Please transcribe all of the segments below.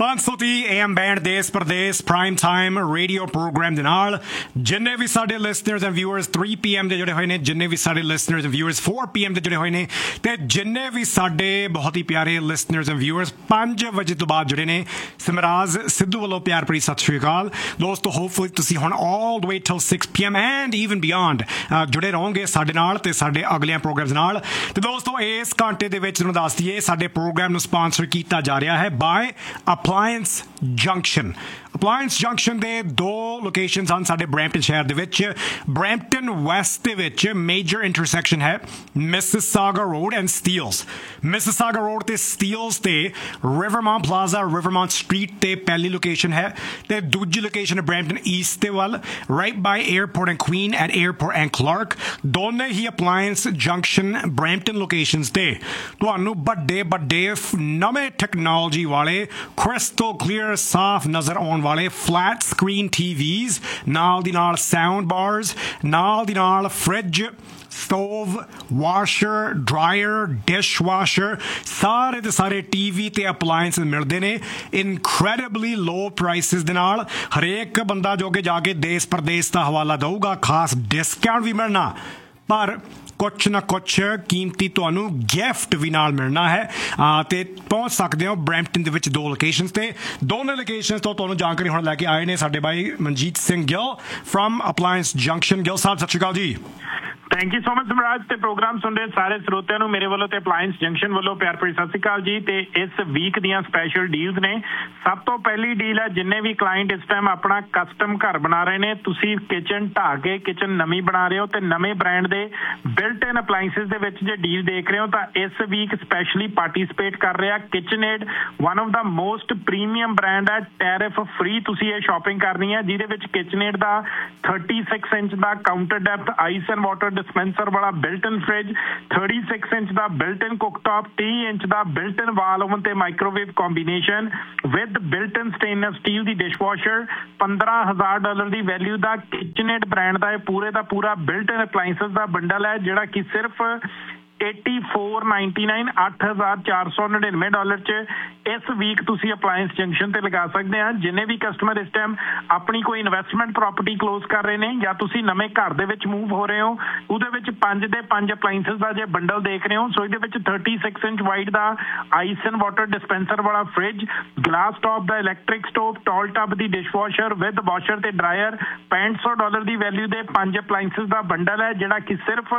530 AM band ਦੇਸ ਪ੍ਰਦੇਸ prime time radio programme ਦੇ ਨਾਲ ਜਿੰਨੇ ਵੀ ਸਾਡੇ ਲਿਸਨਰਸ ਐਂਡ ਵਿਊਅਰਸ 3 PM ਦੇ ਜੁੜੇ ਹੋਏ ਨੇ, ਜਿੰਨੇ ਵੀ ਸਾਡੇ ਲਿਸਨਰਸ ਐਂਡ ਵਿਊਅਰਸ 4 PM ਦੇ ਜੁੜੇ ਹੋਏ ਨੇ, ਤੇ ਜਿੰਨੇ ਵੀ ਸਾਡੇ ਬਹੁਤ ਹੀ ਪਿਆਰੇ ਲਿਸਨਰਸ ਐਂਡ ਵਿਊਅਰਸ 5 ਵਜੇ ਤੋਂ ਬਾਅਦ ਜੁੜੇ ਨੇ, ਸਿਮਰਾਜ ਸਿੱਧੂ ਵੱਲੋਂ ਪਿਆਰ ਭਰੀ ਸਤਿ ਸ਼੍ਰੀ ਅਕਾਲ ਦੋਸਤੋ। ਹੋਪਫੁਲੀ ਤੁਸੀਂ ਹੁਣ all the way till 6 PM and even beyond ਜੁੜੇ ਰਹੋਗੇ ਸਾਡੇ ਨਾਲ ਤੇ ਸਾਡੇ ਅਗਲੇ ਪ੍ਰੋਗਰਾਮਸ ਨਾਲ। ਤੇ ਦੋਸਤੋ ਇਸ ਘੰਟੇ ਦੇ ਵਿੱਚ ਤੁਹਾਨੂੰ ਦੱਸ ਦਈਏ ਸਾਡੇ ਪ੍ਰੋਗਰਾਮ ਨੂੰ ਸਪਾਂਸਰ ਕੀਤਾ ਜਾ ਰਿਹਾ ਹੈ bye appliance junction. Appliance junction ਦੇ 2 ਲੋਕੇਸ਼ਨਸ ਹਨ ਸਾਡੇ ਬਰੈਂਪਟਨ ਸ਼ਹਿਰ ਦੇ ਵਿੱਚ। ਬਰੈਂਪਟਨ ਵੈਸਟ ਦੇ ਵਿੱਚ ਮੇਜਰ ਇੰਟਰਸੈਕਸ਼ਨ ਹੈ Mississauga road and Steeles. Mississauga road ਤੇ ਸਟੀਲਸ ਤੇ ਰਿਵਰਮਾਉਂਟ ਪਲਾਜ਼ਾ ਰਿਵਰਮਾਉਂਟ ਸਟਰੀਟ ਤੇ ਪਹਿਲੀ ਲੋਕੇਸ਼ਨ ਹੈ, ਤੇ ਦੂਜੀ ਲੋਕੇਸ਼ਨ ਹੈ ਬਰੈਂਪਟਨ ਈਸਟ ਦੇ ਵੱਲ right by airport and Queen and airport and clerk. ਦੋਨੇ ਹੀ ਅਪਲਾਇੰਸ ਜੰਕਸ਼ਨ ਬਰੈਂਪਟਨ ਲੋਕੇਸ਼ਨਸ ਤੇ ਤੁਹਾਨੂੰ ਵੱਡੇ ਵੱਡੇ ਨਵੇਂ ਟੈਕਨੋਲੋਜੀ ਵਾਲੇ ਕ੍ਰਿਸਟਲ ਕਲੀਅਰ ਸਾਫ਼ ਨਜ਼ਰ ਆਉਣ ਵਾਲੇ ਫਲੈਟ ਸਕਰੀਨ TVs, ਨਾਲ ਦੀ ਨਾਲ ਸਾਊਂਡ ਬਾਰਸ, ਨਾਲ ਦੀ ਨਾਲ fridge, stove, washer, dryer, dish washer, ਸਾਰੇ ਦੇ ਸਾਰੇ TV ਤੇ ਅਪਲਾਇੰਸ ਮਿਲਦੇ ਨੇ ਇਨਕ੍ਰੈਡੀਬਲੀ ਲੋ ਪ੍ਰਾਈਸਿਸ ਦੇ ਨਾਲ। ਹਰੇਕ ਬੰਦਾ ਜੋ ਕਿ ਜਾ ਕੇ ਦੇਸ਼ ਪ੍ਰਦੇਸ਼ ਦਾ ਹਵਾਲਾ ਦਊਗਾ, ਖਾਸ ਡਿਸਕਾਊਂਟ ਵੀ ਮਿਲਣਾ, ਪਰ ਕੁਛ ਨਾ ਕੁਛ ਕੀਮਤੀ ਤੁਹਾਨੂੰ ਗਿਫਟ ਵੀ ਨਾਲ ਮਿਲਣਾ ਹੈ। ਤੇ ਪਹੁੰਚ ਸਕਦੇ ਹੋ ਬਰੈਂਪਟਨ ਦੇ ਵਿੱਚ 2 ਲੋਕੇਸ਼ਨਸ ਤੇ। ਦੋਨੇ ਲੋਕੇਸ਼ਨਸ ਤੋਂ ਤੁਹਾਨੂੰ ਜਾਣਕਾਰੀ ਹੁਣ ਲੈ ਕੇ ਆਏ ਨੇ ਸਾਡੇ ਬਾਈ Manjeet Singh Gill firm appliance junction. Gill ਸਾਹਿਬ ਸਤਿ ਸ਼੍ਰੀ ਅਕਾਲ ਜੀ। ਥੈਂਕ ਯੂ ਸੋ ਮਚ ਸਮਰਾਜ। ਤੇ ਪ੍ਰੋਗਰਾਮ ਸੁਣ ਰਹੇ ਸਾਰੇ ਸਰੋਤਿਆਂ ਨੂੰ ਮੇਰੇ ਵੱਲੋਂ ਤੇ ਅਪਲਾਇੰਸ ਜੰਕਸ਼ਨ ਵੱਲੋਂ ਪਿਆਰ ਭਰੀ ਸਤਿ ਸ਼੍ਰੀ ਅਕਾਲ ਜੀ। ਤੇ ਇਸ ਵੀਕ ਦੀਆਂ ਸਪੈਸ਼ਲ ਡੀਲਸ ਨੇ। ਸਭ ਤੋਂ ਪਹਿਲੀ ਡੀਲ ਹੈ, ਜਿੰਨੇ ਵੀ ਕਲਾਇੰਟ ਇਸ ਟਾਈਮ ਆਪਣਾ ਕਸਟਮ ਘਰ ਬਣਾ ਰਹੇ ਨੇ, ਤੁਸੀਂ ਕਿਚਨ ਢਾਹ ਕੇ ਕਿਚਨ ਨਵੀਂ ਬਣਾ ਰਹੇ ਹੋ ਤੇ ਨਵੇਂ ਬ੍ਰਾਂਡ ਦੇ ਬਿਲਟ ਇਨ ਅਪਲਾਇੰਸਿਸ ਦੇ ਵਿੱਚ ਜੇ ਡੀਲ ਦੇਖ ਰਹੇ ਹੋ ਤਾਂ ਇਸ ਵੀਕ ਸਪੈਸ਼ਲੀ ਪਾਰਟਿਸਿਪੇਟ ਕਰ ਰਿਹਾ ਕਿਚਨਏਡ। One of the most premium brand ਹੈ, ਟੈਰਿਫ ਫ੍ਰੀ ਤੁਸੀਂ ਇਹ ਸ਼ਾਪਿੰਗ ਕਰਨੀ ਹੈ, ਜਿਹਦੇ ਵਿੱਚ ਕਿਚਨਏਡ ਦਾ 36 inch the counter depth ice and water dispenser ਵਾਲਾ ਬਿਲਟ ਇਨ ਫ੍ਰਿਜ, 36 ਇੰਚ ਦਾ ਬਿਲਟ ਇਨ ਕੁਕਟਾਪ, 30 ਇੰਚ ਦਾ ਬਿਲਟ ਇਨ ਵਾਲ ਓਵਨ ਤੇ microwave combination with built in stainless steel the dishwasher, $15,000 the value the ਕਿਚਨਏਡ brand ਦਾ ਇਹ ਪੂਰੇ ਦਾ ਪੂਰਾ ਬਿਲਟ ਇਨ appliances ਦਾ bundle ਹੈ, ਜਿਹੜਾ ਕਿ ਸਿਰਫ $8499 $8,499 ਚ ਇਸ ਵੀਕ ਤੁਸੀਂ ਅਪਲਾਇੰਸ ਜੰਕਸ਼ਨ ਤੇ ਲਗਾ ਸਕਦੇ ਆ। ਜਿੰਨੇ ਵੀ ਕਸਟਮਰ ਇਸ ਟਾਈਮ ਆਪਣੀ ਕੋਈ ਇਨਵੈਸਟਮੈਂਟ ਪ੍ਰਾਪਰਟੀ ਕਲੋਜ਼ ਕਰ ਰਹੇ ਨੇ ਜਾਂ ਤੁਸੀਂ ਨਵੇਂ ਘਰ ਦੇ ਵਿੱਚ ਮੂਵ ਹੋ ਰਹੇ ਹੋ, ਉਹਦੇ ਵਿੱਚ 5 ਦੇ 5 ਅਪਲਾਇੰਸਿਸ ਦਾ ਜੇ ਬੰਡਲ ਦੇਖ ਰਹੇ ਹੋ, ਸੋ ਇਹਦੇ ਵਿੱਚ 36 inch wide the ice and water dispenser ਵਾਲਾ fridge, glass top the electric stove, tall tub the dishwasher with washer ਤੇ ਡਰਾਇਰ, $6500 ਦੀ ਵੈਲਿਊ ਦੇ 5 ਅਪਲਾਇੰਸਿਸ ਦਾ ਬੰਡਲ ਹੈ, ਜਿਹੜਾ ਕਿ ਸਿਰਫ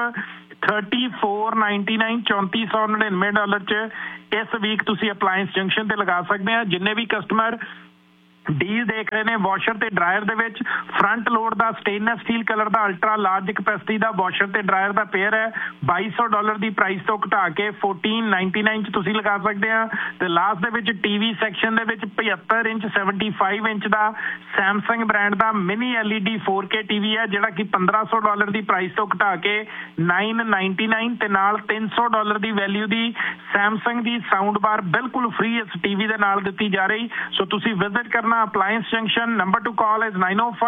$3499 $3499 ਚ ਇਸ ਵੀਕ ਤੁਸੀਂ ਅਪਲਾਇੰਸ ਜੰਕਸ਼ਨ ਤੇ ਲਗਾ ਸਕਦੇ ਆ। ਜਿੰਨੇ ਵੀ ਕਸਟਮਰ ਡੀਲ ਦੇਖ ਰਹੇ ਨੇ, ਵਾਸ਼ਰ ਤੇ ਡਰਾਇਰ ਦੇ ਵਿੱਚ ਫਰੰਟ ਲੋਡ ਦਾ ਸਟੇਨਲੈਸ ਸਟੀਲ ਕਲਰ ਦਾ ਅਲਟਰਾ ਲਾਰਜ ਕਪੈਸਿਟੀ ਦਾ ਵਾਸ਼ਰ ਤੇ ਡਰਾਇਰ ਦਾ ਪੇਅਰ ਹੈ, $2200 ਦੀ ਪ੍ਰਾਈਸ ਤੋਂ ਘਟਾ ਕੇ $1499 ਚ ਤੁਸੀਂ ਲਗਾ ਸਕਦੇ ਆ। ਤੇ ਲਾਸਟ ਦੇ ਵਿੱਚ TV ਸੈਕਸ਼ਨ ਦੇ ਵਿੱਚ 75 ਇੰਚ 75 ਇੰਚ ਦਾ ਸੈਮਸੰਗ ਬ੍ਰਾਂਡ ਦਾ ਮਿਨੀ LED 4K TV ਹੈ, ਜਿਹੜਾ ਕਿ $1500 ਦੀ ਪ੍ਰਾਈਸ ਤੋਂ ਘਟਾ ਕੇ $999 ਤੇ ਨਾਲ $300 ਦੀ ਵੈਲਿਊ ਦੀ ਸੈਮਸੰਗ ਦੀ ਸਾਊਂਡ ਬਾਰ ਬਿਲਕੁਲ ਫ੍ਰੀ ਇਸ TV ਦੇ ਨਾਲ ਦਿੱਤੀ ਜਾ ਰਹੀ। ਸੋ ਤੁਸੀਂ ਵਿਜ਼ਿਟ ਕਰਨਾ Appliance Junction. Number to call is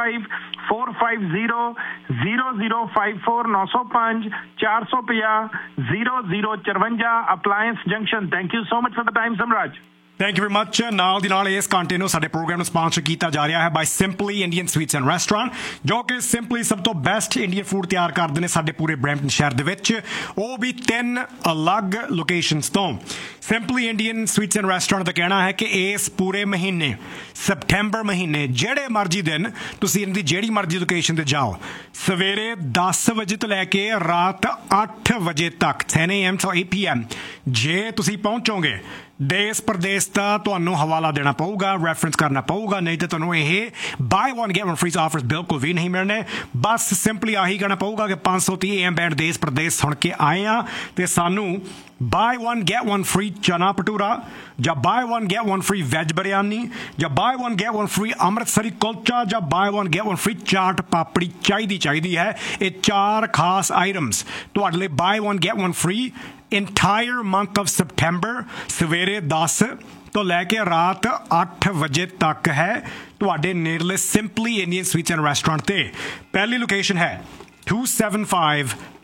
905-450-0054 905 450 0054 Appliance Junction. Thank you so much for the time, Samraj. Thank you very much. ਨਾਲ ਦੀ ਨਾਲ ਇਸ ਘੰਟੇ ਨੂੰ ਸਾਡੇ ਪ੍ਰੋਗਰਾਮ ਨੂੰ ਸਪਾਂਸਰ ਕੀਤਾ ਜਾ ਰਿਹਾ ਹੈ ਬਾਈ simply Indian sweets and restaurant, ਜੋ ਕਿ ਸਿੰਪਲੀ ਸਭ ਤੋਂ ਬੈਸਟ ਇੰਡੀਅਨ ਫੂਡ ਤਿਆਰ ਕਰਦੇ ਨੇ ਸਾਡੇ ਪੂਰੇ ਬਰੈਂਪਟਨ ਸ਼ਹਿਰ ਦੇ ਵਿੱਚ, ਉਹ ਵੀ 3 ਅਲੱਗ ਲੋਕੇਸ਼ਨਸ ਤੋਂ। Simply Indian sweets and restaurant ਦਾ ਕਹਿਣਾ ਹੈ ਕਿ ਇਸ ਪੂਰੇ ਮਹੀਨੇ ਸਪਟੈਂਬਰ ਮਹੀਨੇ ਜਿਹੜੇ ਮਰਜ਼ੀ ਦਿਨ ਤੁਸੀਂ ਇਹਨਾਂ ਦੀ ਜਿਹੜੀ ਮਰਜ਼ੀ ਲੋਕੇਸ਼ਨ ਤੇ ਜਾਓ, ਸਵੇਰੇ 10 ਵਜੇ ਤੋਂ ਲੈ ਕੇ ਰਾਤ 8 ਵਜੇ ਤੱਕ 10 AM to 8 PM ਜੇ ਤੁਸੀਂ ਪਹੁੰਚੋਗੇ, ਦੇਸ਼ ਪ੍ਰਦੇਸ਼ ਦਾ ਤੁਹਾਨੂੰ ਹਵਾਲਾ ਦੇਣਾ ਪਊਗਾ, ਰੈਫਰੈਂਸ ਕਰਨਾ ਪਊਗਾ, ਨਹੀਂ ਤਾਂ ਤੁਹਾਨੂੰ ਇਹ ਬਾਈ 1 get 1 free ਆਫਰਸ ਬਿਲਕੁਲ ਵੀ ਨਹੀਂ ਮਿਲਣੇ। ਬਸ ਸਿੰਪਲੀ ਆਹੀ ਕਹਿਣਾ ਪਊਗਾ ਕਿ 530 AM ਬੈਂਡ ਦੇਸ਼ ਪ੍ਰਦੇਸ਼ ਸੁਣ ਕੇ ਆਏ ਆ ਤੇ ਸਾਨੂੰ ਬਾਈ 1 get 1 free ਚਨਾ ਭਟੂਰਾ, ਜਾਂ ਬਾਈ 1 get 1 free ਵੈਜ ਬਿਰਿਆਨੀ, ਜਾਂ ਬਾਈ 1 get 1 free ਅੰਮ੍ਰਿਤਸਰੀ ਕੁਲਚਾ, ਜਾਂ ਬਾਈ 1 get 1 free ਚਾਟ ਪਾਪੜੀ ਚਾਹੀਦੀ ਹੈ। ਇਹ 4 ਖਾਸ ਆਈਟਮਸ ਤੁਹਾਡੇ ਲਈ ਬਾਈ 1 get 1 free entire month of September ਸਵੇਰੇ 10 ਤੋਂ ਲੈ ਕੇ ਰਾਤ 8 ਵਜੇ ਤੱਕ ਹੈ ਤੁਹਾਡੇ ਨੇੜਲੇ simply Indian sweets and restaurant ਤੇ। ਪਹਿਲੀ ਲੋਕੇਸ਼ਨ ਹੈ 275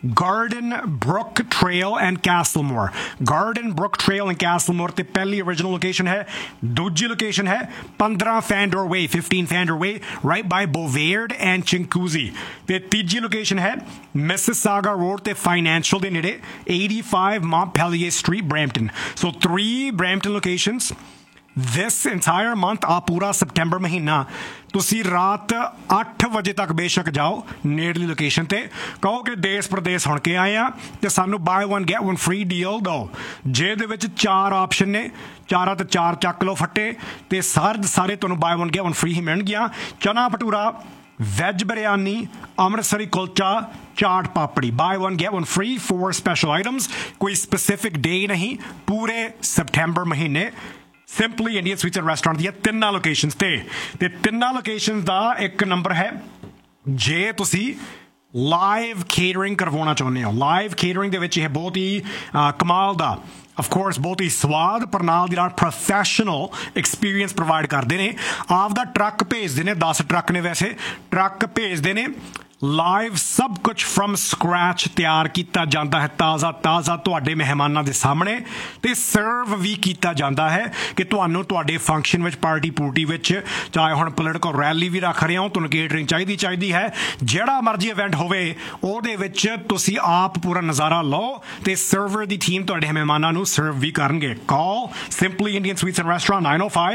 Garden Brook Trail and Castlemore. Garden Brook Trail and Castlemore ਤੇ ਪਹਿਲੀ original location ਹੈ। ਦੂਜੀ location ਹੈ 15 Fandor Way, 15 Fandor Way, right by Bovaird and Chinguacousy। ਤੇ ਤੀਜੀ location ਹੈ Mississauga Road ਤੇ Financial ਦੇ ਨੇੜੇ 85 Montpelier Street, Brampton। So 3 Brampton locations this entire month, ਆ ਪੂਰਾ ਸਪਟੈਂਬਰ ਮਹੀਨਾ ਤੁਸੀਂ ਰਾਤ 8 ਵਜੇ ਤੱਕ ਬੇਸ਼ੱਕ ਜਾਓ ਨੇੜਲੀ ਲੋਕੇਸ਼ਨ ਤੇ, ਕਹੋ ਕਿ ਦੇਸ਼ ਪ੍ਰਦੇਸ਼ ਹੁਣ ਕੇ ਆਏ ਆ ਤੇ ਸਾਨੂੰ ਬਾਏ 1 ਗੈਟ 1 ਫ੍ਰੀ ਡੀਲ ਦਿਓ, ਜਿਹਦੇ ਵਿੱਚ 4 ਆਪਸ਼ਨ ਨੇ, ਚਾਰਾਂ ਤੇ 4 ਚੱਕ ਲਓ ਫੱਟੇ ਤੇ ਸਾਰੇ ਤੁਹਾਨੂੰ ਬਾਏ 1 ਗੈਟ 1 ਫ੍ਰੀ ਹੀ ਮਿਲਣਗੀਆਂ। ਚਨਾ bhatura, veg biryani, Amritsari kulcha, chaat papdi, bye 1 get 1 free 4 special items. ਕੋਈ ਸਪੈਸੀਫਿਕ ਡੇ ਨਹੀਂ, ਪੂਰੇ ਸਪਟੈਂਬਰ ਮਹੀਨੇ simply Indian sweets and restaurant ਦੀਆਂ 3 ਲੋਕੇਸ਼ਨਸ ਤੇ 3 ਲੋਕੇਸ਼ਨਸ ਦਾ ਇੱਕ ਨੰਬਰ ਹੈ ਜੇ ਤੁਸੀਂ ਲਾਈਵ ਕੇਟਰਿੰਗ ਕਰਵਾਉਣਾ ਚਾਹੁੰਦੇ ਹੋ। ਲਾਈਵ ਕੇਟਰਿੰਗ ਦੇ ਵਿੱਚ ਇਹ ਬਹੁਤ ਹੀ ਕਮਾਲ ਦਾ of course ਬਹੁਤ ਹੀ ਸਵਾਦ ਪਰ ਨਾਲ ਦੀ ਨਾਲ ਪ੍ਰੋਫੈਸ਼ਨਲ ਐਕਸਪੀਰੀਅੰਸ ਪ੍ਰੋਵਾਈਡ ਕਰਦੇ ਨੇ। ਆਪਦਾ ਟਰੱਕ ਭੇਜਦੇ ਨੇ, 10 ਟਰੱਕ ਨੇ ਵੈਸੇ, ਟਰੱਕ ਭੇਜਦੇ ਨੇ, ਲਾਈਵ ਸਭ ਕੁਝ ਫਰਮ ਸਕ੍ਰੈਚ ਤਿਆਰ ਕੀਤਾ ਜਾਂਦਾ ਹੈ, ਤਾਜ਼ਾ ਤੁਹਾਡੇ ਮਹਿਮਾਨਾਂ ਦੇ ਸਾਹਮਣੇ, ਤੇ ਸਰਵ ਵੀ ਕੀਤਾ ਜਾਂਦਾ ਹੈ ਕਿ ਤੁਹਾਨੂੰ ਤੁਹਾਡੇ ਫੰਕਸ਼ਨ ਵਿੱਚ, ਪਾਰਟੀ ਪੂਰਟੀ ਵਿੱਚ, ਚਾਹੇ ਹੁਣ ਪੋਲੀਟੀਕਲ ਰੈਲੀ ਵੀ ਰੱਖ ਰਹੇ ਹੋ, ਤੁਹਾਨੂੰ ਕੇਟਰਿੰਗ ਚਾਹੀਦੀ ਹੈ, ਜਿਹੜਾ ਮਰਜ਼ੀ ਇਵੈਂਟ ਹੋਵੇ ਉਹਦੇ ਵਿੱਚ ਤੁਸੀਂ ਆਪ ਪੂਰਾ ਨਜ਼ਾਰਾ ਲਓ ਤੇ ਸਰਵਰ ਦੀ ਟੀਮ ਤੁਹਾਡੇ ਮਹਿਮਾਨਾਂ ਨੂੰ ਸਰਵ ਵੀ ਕਰਨਗੇ। ਕਾਲ simply Indian sweets and restaurant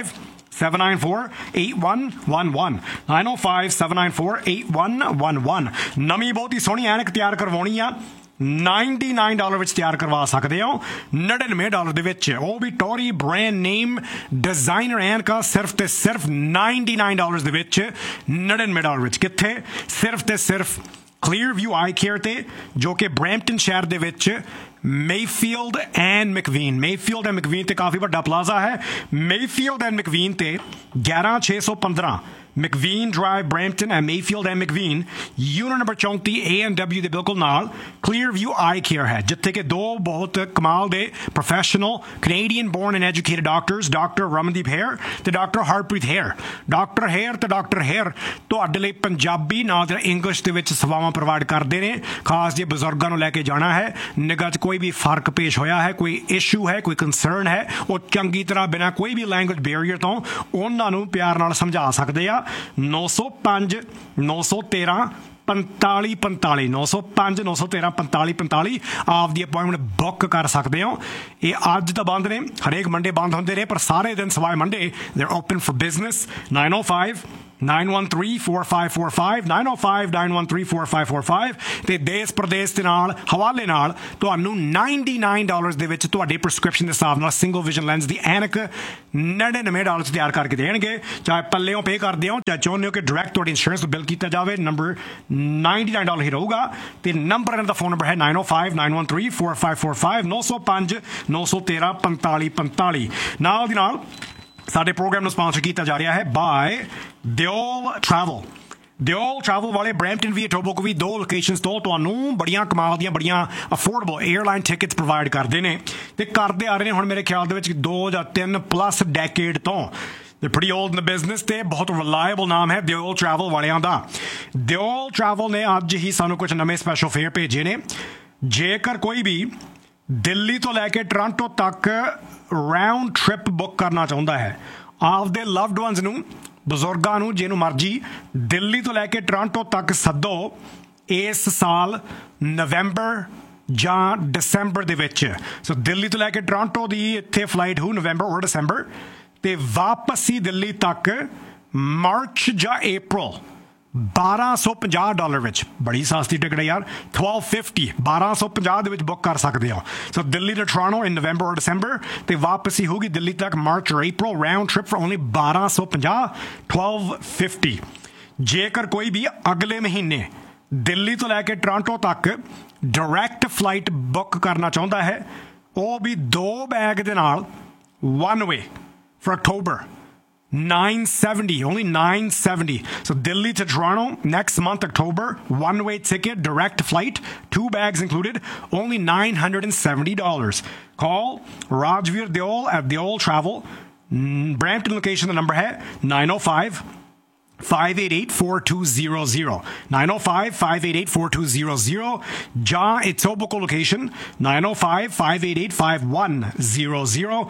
905-794-8111 905-794-8111। ਨਵੀਂ ਬਹੁਤ ਹੀ ਸੋਹਣੀ ਐਨਕ ਤਿਆਰ ਕਰਵਾਉਣੀ ਆ, $99 ਵਿੱਚ ਤਿਆਰ ਕਰਵਾ ਸਕਦੇ ਹੋ, $99 ਦੇ ਵਿੱਚ, ਉਹ ਵੀ ਟੋਰੀ ਬ੍ਰਾਂਡ ਨੇਮ ਡਿਜ਼ਾਈਨਰ ਐਨਕਾਂ ਸਿਰਫ ਤੇ ਸਿਰਫ $99 ਦੇ ਵਿੱਚ, $99 ਵਿੱਚ। ਕਿੱਥੇ? ਸਿਰਫ ਤੇ ਸਿਰਫ Clearview Eye Care ਤੇ, ਜੋ ਕਿ ਬਰੈਂਪਟਨ ਸ਼ਹਿਰ ਦੇ ਵਿੱਚ Mayfield and McVean ਤੇ ਕਾਫੀ ਵੱਡਾ ਪਲਾਜ਼ਾ ਹੈ। Mayfield and McVean ਤੇ 11615 McVean Drive, Brampton and Mayfield and McVean, unit number 34 A&W ਦੇ ਬਿਲਕੁਲ ਨਾਲ Clearview Eye Care ਹੈ, ਜਿੱਥੇ ਕਿ 2 ਬਹੁਤ ਕਮਾਲ ਦੇ professional Canadian born and educated doctors, doctor Ramandeep hair ਤੇ doctor Harpreet hair. Doctor hair ਤੇ ਡਾਕਟਰ ਹੇਅਰ ਤੁਹਾਡੇ ਲਈ ਪੰਜਾਬੀ ਨਾਲ ਜਾਂ ਇੰਗਲਿਸ਼ ਦੇ ਵਿੱਚ ਸੇਵਾਵਾਂ ਪ੍ਰੋਵਾਈਡ ਕਰਦੇ ਨੇ, ਖਾਸ ਜੇ ਬਜ਼ੁਰਗਾਂ ਨੂੰ ਲੈ ਕੇ ਜਾਣਾ ਹੈ, ਨਿਗਾਹ 'ਚ ਕੋਈ ਵੀ ਫਰਕ ਪੇਸ਼ ਹੋਇਆ ਹੈ, ਕੋਈ ਇਸ਼ੂ ਹੈ, ਕੋਈ ਕੰਸਰਨ ਹੈ, ਉਹ ਚੰਗੀ ਤਰ੍ਹਾਂ ਬਿਨਾਂ ਕੋਈ ਵੀ ਲੈਂਗੁਏਜ ਬੈਰੀਅਰ ਤੋਂ ਉਹਨਾਂ ਨੂੰ ਪਿਆਰ ਨਾਲ ਸਮਝਾ ਸਕਦੇ ਆ। 905 913 4545 905 913 4545 ਆਪਦੀ ਅਪਾਇੰਟਮੈਂਟ ਬੁੱਕ ਕਰ ਸਕਦੇ ਹੋ। ਇਹ ਅੱਜ ਤਾਂ ਬੰਦ ਨੇ, ਹਰੇਕ ਮੰਡੇ ਬੰਦ ਹੁੰਦੇ ਨੇ, ਪਰ ਸਾਰੇ ਦਿਨ ਸਵਾਏ ਮੰਡੇ ਦੇ ਓਪਨ ਫॉर ਬਿਜ਼ਨਸ। 905-913-4545 905-913-4545 ਤੇ ਦੇਸ਼ ਪ੍ਰਦੇਸ਼ ਦੇ ਨਾਲ ਹਵਾਲੇ ਨਾਲ ਤੁਹਾਨੂੰ $99 ਦੇ ਵਿੱਚ ਤੁਹਾਡੇ ਪ੍ਰਸਕ੍ਰਿਪਸ਼ਨ ਦੇ ਹਿਸਾਬ ਨਾਲ ਸਿੰਗਲ ਵਿਜ਼ਨ ਲੈਂਸ ਦੀ ਐਨਕ $99 ਤਿਆਰ ਕਰਕੇ ਦੇਣਗੇ। ਚਾਹੇ ਪੱਲਿਓਂ ਪੇ ਕਰਦੇ ਹੋ, ਚਾਹੇ ਚਾਹੁੰਦੇ ਹੋ ਕਿ ਡਾਇਰੈਕਟ ਤੁਹਾਡੀ ਇੰਸ਼ੋਰੈਂਸ ਬਿਲ ਕੀਤਾ ਜਾਵੇ, ਨੰਬਰ $99 ਹੀ ਰਹੂਗਾ ਤੇ ਨੰਬਰ ਦਾ ਫੋਨ ਨੰਬਰ ਹੈ 905-913-4545 905 913 4545। ਨਾਲ ਦੀ ਨਾਲ ਸਾਡੇ ਪ੍ਰੋਗਰਾਮ ਨੂੰ ਸਪਾਂਸਰ ਕੀਤਾ ਜਾ ਰਿਹਾ ਹੈ bye Deol travel. Deol travel ਵਾਲੇ ਬਰੈਂਪਟਨ ਵੀ, ਟੋਬੋਕੋ ਵੀ, 2 ਲੋਕੇਸ਼ਨਸ ਤੋਂ ਤੁਹਾਨੂੰ ਬੜੀਆਂ ਕਮਾਲ ਦੀਆਂ, ਬੜੀਆਂ ਅਫੋਰਡੇਬਲ 에ਅਰਲਾਈਨ ਟਿਕਟਸ ਪ੍ਰੋਵਾਈਡ ਕਰਦੇ ਨੇ ਤੇ ਕਰਦੇ ਆ ਰਹੇ ਨੇ ਹੁਣ ਮੇਰੇ ਖਿਆਲ ਦੇ ਵਿੱਚ 2 ਜਾਂ 3 ਪਲੱਸ ਡੈਕੇਡ ਤੋਂ। They're pretty old in the business ਤੇ ਬਹੁਤ ਰਿਲਾਇਬਲ ਨਾਮ ਹੈ ਦਿਓਲ ਟਰੈਵਲ ਵਾਲਿਆਂ ਦਾ। ਦਿਓਲ ਟਰੈਵਲ ਨੇ ਅੱਜ ਹੀ ਸਾਨੂੰ ਕੁਝ ਨਵੇਂ ਸਪੈਸ਼ਲ ਫੇਅਰ ਭੇਜੇ ਨੇ। ਜੇਕਰ ਕੋਈ ਵੀ ਦਿੱਲੀ ਤੋਂ ਲੈ ਕੇ ਟੋਰਾਂਟੋ ਤੱਕ ਰਾਊਂਡ ਟ੍ਰਿਪ ਬੁੱਕ ਕਰਨਾ ਚਾਹੁੰਦਾ ਹੈ, ਆਪਦੇ ਲਵਡ ਵਨਸ ਨੂੰ, ਬਜ਼ੁਰਗਾਂ ਨੂੰ, ਜਿਹਨੂੰ ਮਰਜ਼ੀ ਦਿੱਲੀ ਤੋਂ ਲੈ ਕੇ ਟੋਰਾਂਟੋ ਤੱਕ ਸੱਦੋ ਇਸ ਸਾਲ ਨਵੰਬਰ ਜਾਂ ਦਸੰਬਰ ਦੇ ਵਿੱਚ। ਸੋ ਦਿੱਲੀ ਤੋਂ ਲੈ ਕੇ ਟੋਰਾਂਟੋ ਦੀ ਇੱਥੇ ਫਲਾਈਟ ਹੋਊ ਨਵੰਬਰ ਔਰ ਦਸੰਬਰ ਤੇ ਵਾਪਸੀ ਦਿੱਲੀ ਤੱਕ ਮਾਰਚ ਜਾਂ ਅਪ੍ਰੈਲ। $1250 ਵਿੱਚ, ਬੜੀ ਸਸਤੀ ਟਿਕਟ ਹੈ ਯਾਰ, $1250 ਦੇ ਵਿੱਚ ਬੁੱਕ ਕਰ ਸਕਦੇ ਹੋ। ਸੋ ਦਿੱਲੀ ਤੋਂ ਟੋਰਾਂਟੋ ਇਨ ਨਵੰਬਰ ਔਰ ਦਸੰਬਰ ਤੇ ਵਾਪਸੀ ਹੋਊਗੀ ਦਿੱਲੀ ਤੱਕ ਮਾਰਚ ਔਰ ਅਪ੍ਰੈਲ, ਰਾਊਂਡ ਟ੍ਰਿਪ ਫॉर ਓਨਲੀ $1250 $1250। ਜੇਕਰ ਕੋਈ ਵੀ ਅਗਲੇ ਮਹੀਨੇ ਦਿੱਲੀ ਤੋਂ ਲੈ ਕੇ ਟੋਰਾਂਟੋ ਤੱਕ ਡਾਇਰੈਕਟ ਫਲਾਈਟ ਬੁੱਕ ਕਰਨਾ ਚਾਹੁੰਦਾ ਹੈ, ਉਹ ਵੀ 2 ਬੈਗ ਦੇ ਨਾਲ one way for October, $970, only $970. So Delhi to Toronto next month, October, one-way ticket, direct flight, 2 bags included, only $970. Call Rajveer Deol at Deol Travel. Brampton location, the number है 905 905-588-4200. 905-588-4200. Ja Etobicoke location 905-588-5100.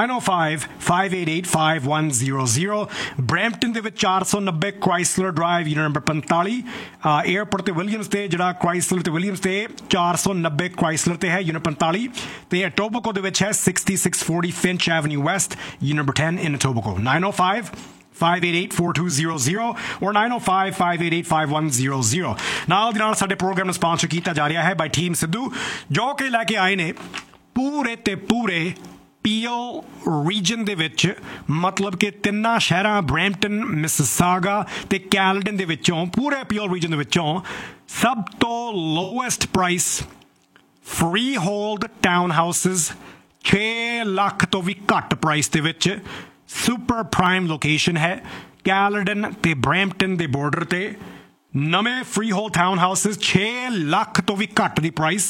905-588-5100. Brampton ਦੇ ਵਿੱਚ 490 Chrysler Drive unit number 45. Airport ਤੇ Williams ਤੇ ਜਿਹੜਾ Chrysler ਤੇ Williams ਤੇ 490 Chrysler ਤੇ ਹੈ unit 45 ਤੇ Etobicoke ਦੇ ਵਿੱਚ ਹੈ 6640 Finch Avenue West unit number 10 in Etobicoke. 905-588-4200 or 905-588-5100. ਨਾਲ ਦੀ ਨਾਲ ਸਾਡੇ ਪ੍ਰੋਗਰਾਮ ਨੂੰ ਸਪਾਂਸਰ ਕੀਤਾ ਜਾ ਰਿਹਾ ਹੈ ਬਾਈ ਟੀਮ ਸਿੱਧੂ ਜੋ ਕਿ ਲੈ ਕੇ ਆਏ ਨੇ ਪੂਰੇ ਤੇ ਪੂਰੇ ਪੀਓ ਰੀਜਨ ਦੇ ਵਿੱਚ ਮਤਲਬ ਕਿ ਤਿੰਨਾਂ ਸ਼ਹਿਰਾਂ ਬਰੈਂਪਟਨ ਮਿਸਿਸਾਗਾ ਤੇ ਕੈਲਡਨ ਦੇ ਵਿੱਚੋਂ ਪੂਰੇ ਪੀਓ ਰੀਜਨ ਦੇ ਵਿੱਚੋਂ ਸਭ ਤੋਂ lowest price free hold town houses 6 lakh ਤੋਂ ਵੀ ਘੱਟ ਪ੍ਰਾਈਸ ਦੇ ਵਿੱਚ ਸੁਪਰ ਪ੍ਰਾਈਮ ਲੋਕੇਸ਼ਨ ਹੈ ਕੈਲਡਨ ਤੇ ਬਰੈਂਪਟਨ ਦੇ ਬਾਰਡਰ ਤੇ ਨਵੇਂ free hold town houses 6 lakh ਤੋਂ ਵੀ ਘੱਟ ਦੀ ਪ੍ਰਾਈਸ